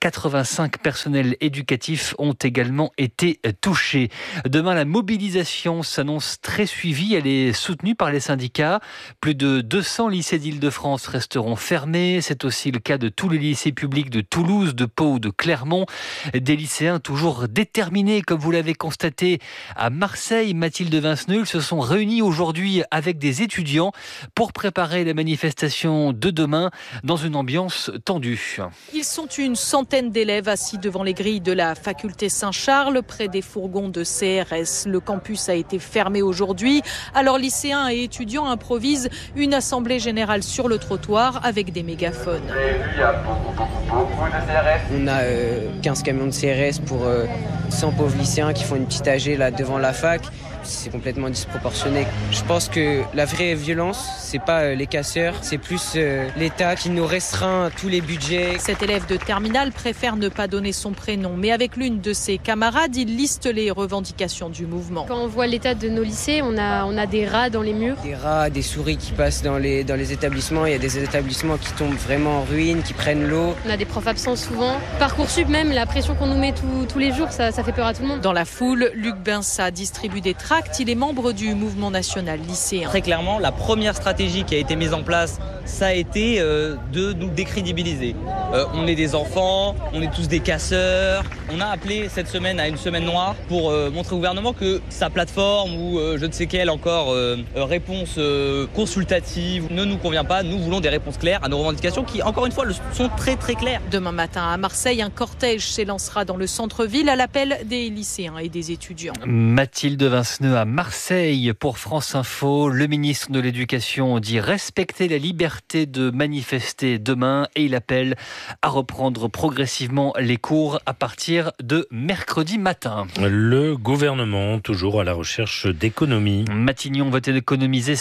85 personnels éducatifs ont également été touchés. Demain, la mobilisation s'annonce très suivie. Elle est soutenue par les syndicats. Plus de 200 lycées d'Île-de-France resteront fermés. C'est aussi le cas de tous les lycées publics de Toulouse, de Pau ou de Clermont. Des lycéens toujours déterminés, comme vous l'avez constaté à Marseille. Mathilde Vinceneux se sont réunis aujourd'hui avec des étudiants pour préparer la manifestation de demain dans une ambiance tendue. Ils sont une centaine d'élèves assis devant les grilles de la faculté Saint-Charles, près des fourgons de CRS. Le campus a été fermé aujourd'hui. Alors lycéens et étudiants improvisent une assemblée générale sur le trottoir avec des mégaphones. Il y a beaucoup de CRS. On a 15 camions de CRS pour 100 pauvres lycéens qui font une petite AG là devant la fac. C'est complètement disproportionné. Je pense que la vraie violence, c'est pas les casseurs, c'est plus l'État qui nous restreint tous les budgets. Cet élève de terminale préfère ne pas donner son prénom, mais avec l'une de ses camarades, il liste les revendications du mouvement. Quand on voit l'état de nos lycées, on a des rats dans les murs. Des rats, des souris qui passent dans les établissements. Il y a des établissements qui tombent vraiment en ruine, qui prennent l'eau. On a des profs absents souvent. Parcoursup même, la pression qu'on nous met tous les jours, ça fait peur à tout le monde. Dans la foule, Luc Binsat distribue des tracts. Il est membre du mouvement national lycéen. Très clairement, la première stratégie qui a été mise en place, ça a été de nous décrédibiliser. On est des enfants, on est tous des casseurs. On a appelé cette semaine à une semaine noire pour montrer au gouvernement que sa plateforme ou je ne sais quelle encore réponse consultative ne nous convient pas. Nous voulons des réponses claires à nos revendications qui, encore une fois, sont très très claires. Demain matin à Marseille, un cortège s'élancera dans le centre-ville à l'appel des lycéens et des étudiants. Mathilde Vinceneux à Marseille pour France Info. Le ministre de l'Éducation dit respecter la liberté de manifester demain et il appelle à reprendre progressivement les cours à partir de mercredi matin. Le gouvernement, toujours à la recherche d'économies. Matignon va économiser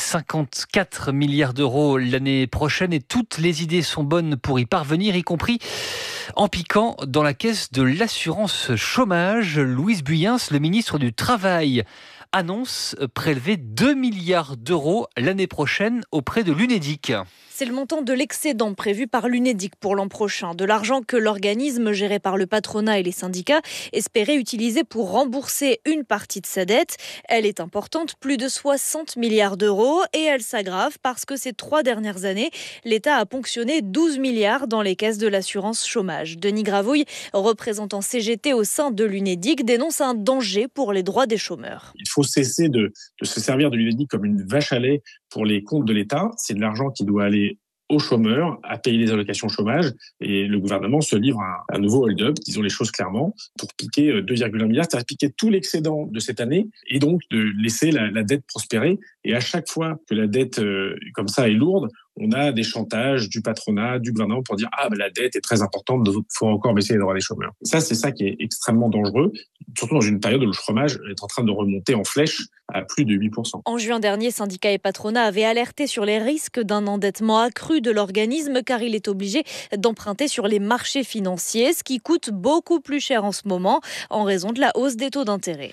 54 milliards d'euros l'année prochaine et toutes les idées sont bonnes pour y parvenir, y compris en piquant dans la caisse de l'assurance chômage. Louise Buyens, le ministre du Travail, annonce prélever 2 milliards d'euros l'année prochaine auprès de l'Unédic. C'est le montant de l'excédent prévu par l'Unédic pour l'an prochain, de l'argent que l'organisme géré par le patronat et les syndicats espérait utiliser pour rembourser une partie de sa dette. Elle est importante, plus de 60 milliards d'euros, et elle s'aggrave parce que ces 3 dernières années, l'État a ponctionné 12 milliards dans les caisses de l'assurance chômage. Denis Gravouille, représentant CGT au sein de l'Unédic, dénonce un danger pour les droits des chômeurs. Il faut cesser de se servir de l'Unédic comme une vache à lait pour les comptes de l'État. C'est de l'argent qui doit aller aux chômeurs à payer les allocations chômage. Et le gouvernement se livre à un nouveau hold-up, disons les choses clairement, pour piquer 2,1 milliards, c'est-à-dire piquer tout l'excédent de cette année et donc de laisser la dette prospérer. Et à chaque fois que la dette comme ça est lourde, on a des chantages du patronat, du gouvernement pour dire la dette est très importante, il faut encore baisser les droits des chômeurs. Et ça, c'est ça qui est extrêmement dangereux, surtout dans une période où le chômage est en train de remonter en flèche à plus de 8%. En juin dernier, syndicats et patronat avaient alerté sur les risques d'un endettement accru de l'organisme car il est obligé d'emprunter sur les marchés financiers, ce qui coûte beaucoup plus cher en ce moment en raison de la hausse des taux d'intérêt.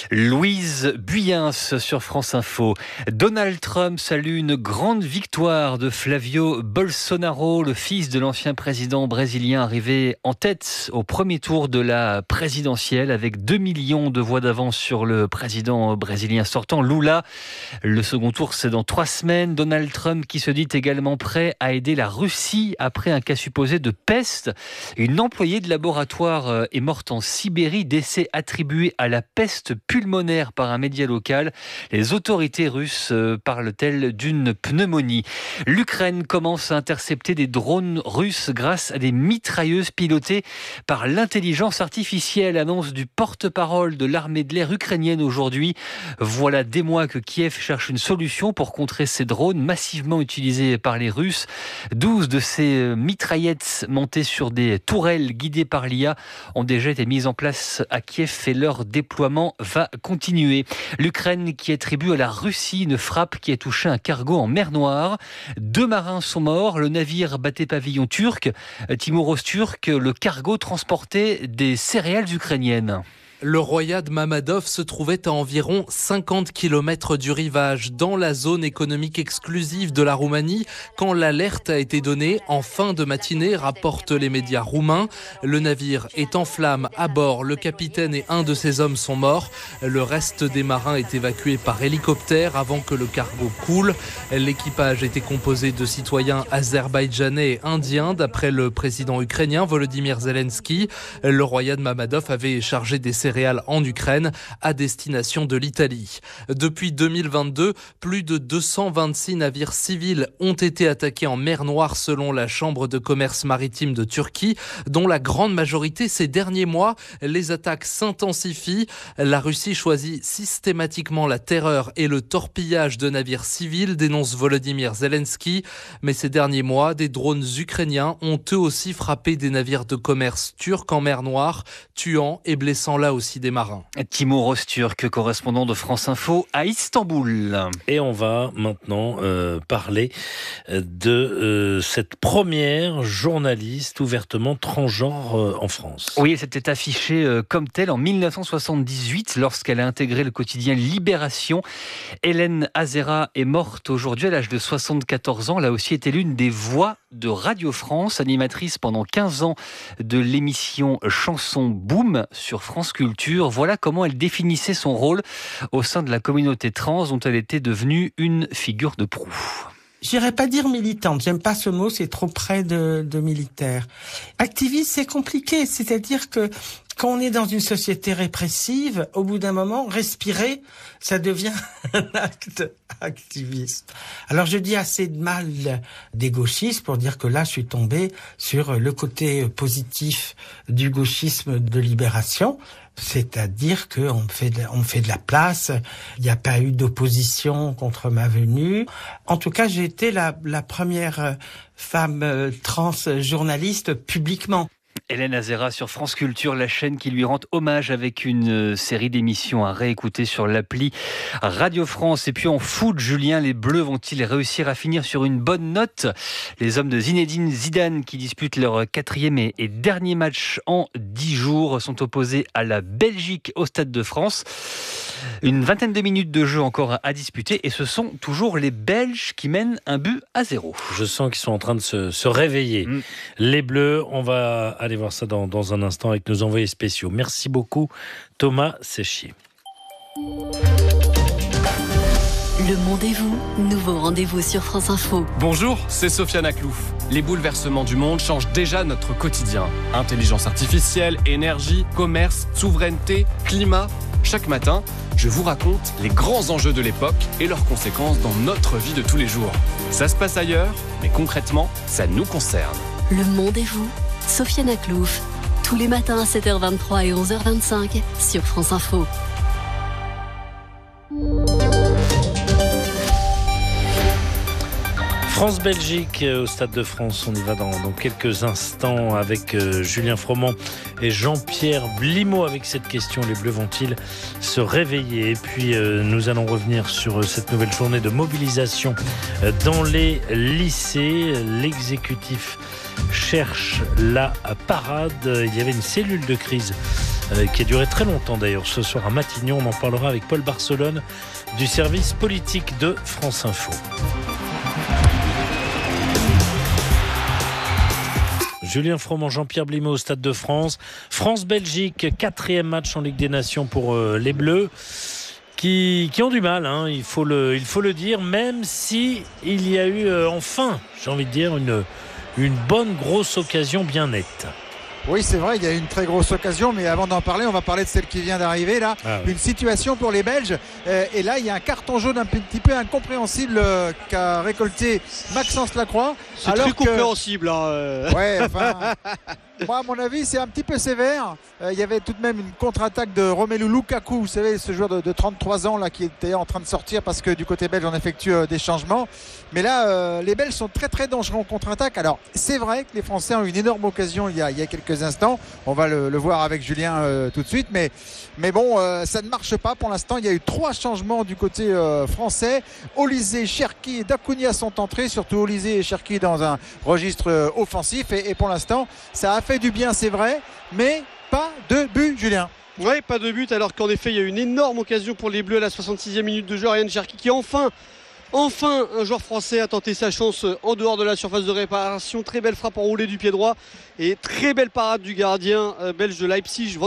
Louise Buyens sur France Info. Donald Trump salue une grande victoire de Flavio Bolsonaro, le fils de l'ancien président brésilien arrivé en tête au premier tour de la présidentielle avec 2 millions de voix d'avance sur le président brésilien sortant Lula. Le second tour, c'est dans 3 semaines. Donald Trump qui se dit également prêt à aider la Russie après un cas supposé de peste. Une employée de laboratoire est morte en Sibérie, décès attribué à la peste pulmonaire par un média local. Les autorités russes parlent-elles d'une pneumonie? L'Ukraine commence à intercepter des drones russes grâce à des mitrailleuses pilotées par l'intelligence artificielle, annonce du porte-parole de l'armée de l'air ukrainienne aujourd'hui. Voilà des mois que Kiev cherche une solution pour contrer ces drones massivement utilisés par les Russes. 12 de ces mitraillettes montées sur des tourelles guidées par l'IA ont déjà été mises en place à Kiev et leur déploiement va continuer. L'Ukraine qui attribue à la Russie une frappe qui a touché un cargo en mer Noire. 2 marins sont morts, le navire battait pavillon turc. Timur Öztürk, le cargo transportait des céréales ukrainiennes. Le Royad Mamadov se trouvait à environ 50 km du rivage, dans la zone économique exclusive de la Roumanie, quand l'alerte a été donnée en fin de matinée, rapportent les médias roumains. Le navire est en flammes à bord, le capitaine et un de ses hommes sont morts. Le reste des marins est évacué par hélicoptère avant que le cargo coule. L'équipage était composé de citoyens azerbaïdjanais et indiens, d'après le président ukrainien Volodymyr Zelensky. Le Royad Mamadov avait chargé des céréales en Ukraine à destination de l'Italie. Depuis 2022, plus de 226 navires civils ont été attaqués en mer Noire selon la Chambre de commerce maritime de Turquie, dont la grande majorité ces derniers mois. Les attaques s'intensifient. La Russie choisit systématiquement la terreur et le torpillage de navires civils, dénonce Volodymyr Zelensky. Mais ces derniers mois, des drones ukrainiens ont eux aussi frappé des navires de commerce turcs en mer Noire, tuant et blessant là aussi des marins. Timur Öztürk, correspondant de France Info à Istanbul. Et on va maintenant parler de cette première journaliste ouvertement transgenre en France. Oui, elle s'était affichée comme telle en 1978 lorsqu'elle a intégré le quotidien Libération. Hélène Azera est morte aujourd'hui à l'âge de 74 ans. Elle a aussi été l'une des voix de Radio France, animatrice pendant 15 ans de l'émission Chanson Boom sur France Culture. Voilà comment elle définissait son rôle au sein de la communauté trans dont elle était devenue une figure de proue. J'irais pas dire militante, j'aime pas ce mot, c'est trop près de militaire. Activiste, c'est compliqué, c'est-à-dire que quand on est dans une société répressive, au bout d'un moment, respirer, ça devient un acte activiste. Alors je dis assez de mal des gauchistes pour dire que là, je suis tombé sur le côté positif du gauchisme de Libération. C'est-à-dire qu'on me fait de la place, il n'y a pas eu d'opposition contre ma venue. En tout cas, j'ai été la première femme trans journaliste publiquement. Hélène Azera sur France Culture, la chaîne qui lui rend hommage avec une série d'émissions à réécouter sur l'appli Radio France. Et puis en foot, Julien, les Bleus vont-ils réussir à finir sur une bonne note? Les hommes de Zinedine Zidane, qui disputent leur 4e et dernier match en 10 jours, sont opposés à la Belgique au Stade de France. Une vingtaine de minutes de jeu encore à disputer et ce sont toujours les Belges qui mènent 1-0. Je sens qu'ils sont en train de se réveiller. Les Bleus, on va aller voir ça dans un instant avec nos envoyés spéciaux. Merci beaucoup Thomas Séchier. Le Monde et vous, nouveau rendez-vous sur France Info. Bonjour, c'est Sofiane Aklouf. Les bouleversements du monde changent déjà notre quotidien. Intelligence artificielle, énergie, commerce, souveraineté, climat... Chaque matin, je vous raconte les grands enjeux de l'époque et leurs conséquences dans notre vie de tous les jours. Ça se passe ailleurs, mais concrètement, ça nous concerne. Le monde et vous, Sofiane Aklouf, tous les matins à 7h23 et 11h25 sur France Info. France-Belgique au Stade de France, on y va dans quelques instants avec Julien Froment et Jean-Pierre Blimaud avec cette question, les Bleus vont-ils se réveiller? Et puis nous allons revenir sur cette nouvelle journée de mobilisation dans les lycées. L'exécutif cherche la parade. Il y avait une cellule de crise qui a duré très longtemps d'ailleurs ce soir à Matignon. On en parlera avec Paul Barcelone du service politique de France Info. Julien Froment, Jean-Pierre Blimaud au Stade de France. France-Belgique, 4e match en Ligue des Nations pour les Bleus qui ont du mal, hein, il faut le dire, même si il y a eu enfin, j'ai envie de dire, une bonne grosse occasion bien nette. Oui, c'est vrai, il y a une très grosse occasion, mais avant d'en parler, on va parler de celle qui vient d'arriver là. Ah, oui. Une situation pour les Belges. Et là, il y a un carton jaune un petit peu incompréhensible qu'a récolté Maxence Lacroix. C'est très compréhensible. Hein. Ouais, enfin... Moi, à mon avis, c'est un petit peu sévère. Il y avait tout de même une contre-attaque de Romelu Lukaku, vous savez, ce joueur de 33 ans là, qui était en train de sortir parce que du côté belge, on effectue des changements. Mais là, les Belges sont très très dangereux en contre-attaque. Alors, c'est vrai que les Français ont eu une énorme occasion il y a quelques instants. On va le voir avec Julien tout de suite. Mais bon, ça ne marche pas pour l'instant. Il y a eu 3 changements du côté français. Olysée, Cherki et Dacunia sont entrés. Surtout Olysée et Cherki dans un registre offensif. Et pour l'instant, ça a fait du bien, c'est vrai, mais pas de but, Julien. Oui, pas de but, alors qu'en effet, il y a eu une énorme occasion pour les Bleus à la 66e minute de jeu. Ryan Cherki qui enfin, un joueur français a tenté sa chance en dehors de la surface de réparation. Très belle frappe enroulée du pied droit et très belle parade du gardien belge de Leipzig.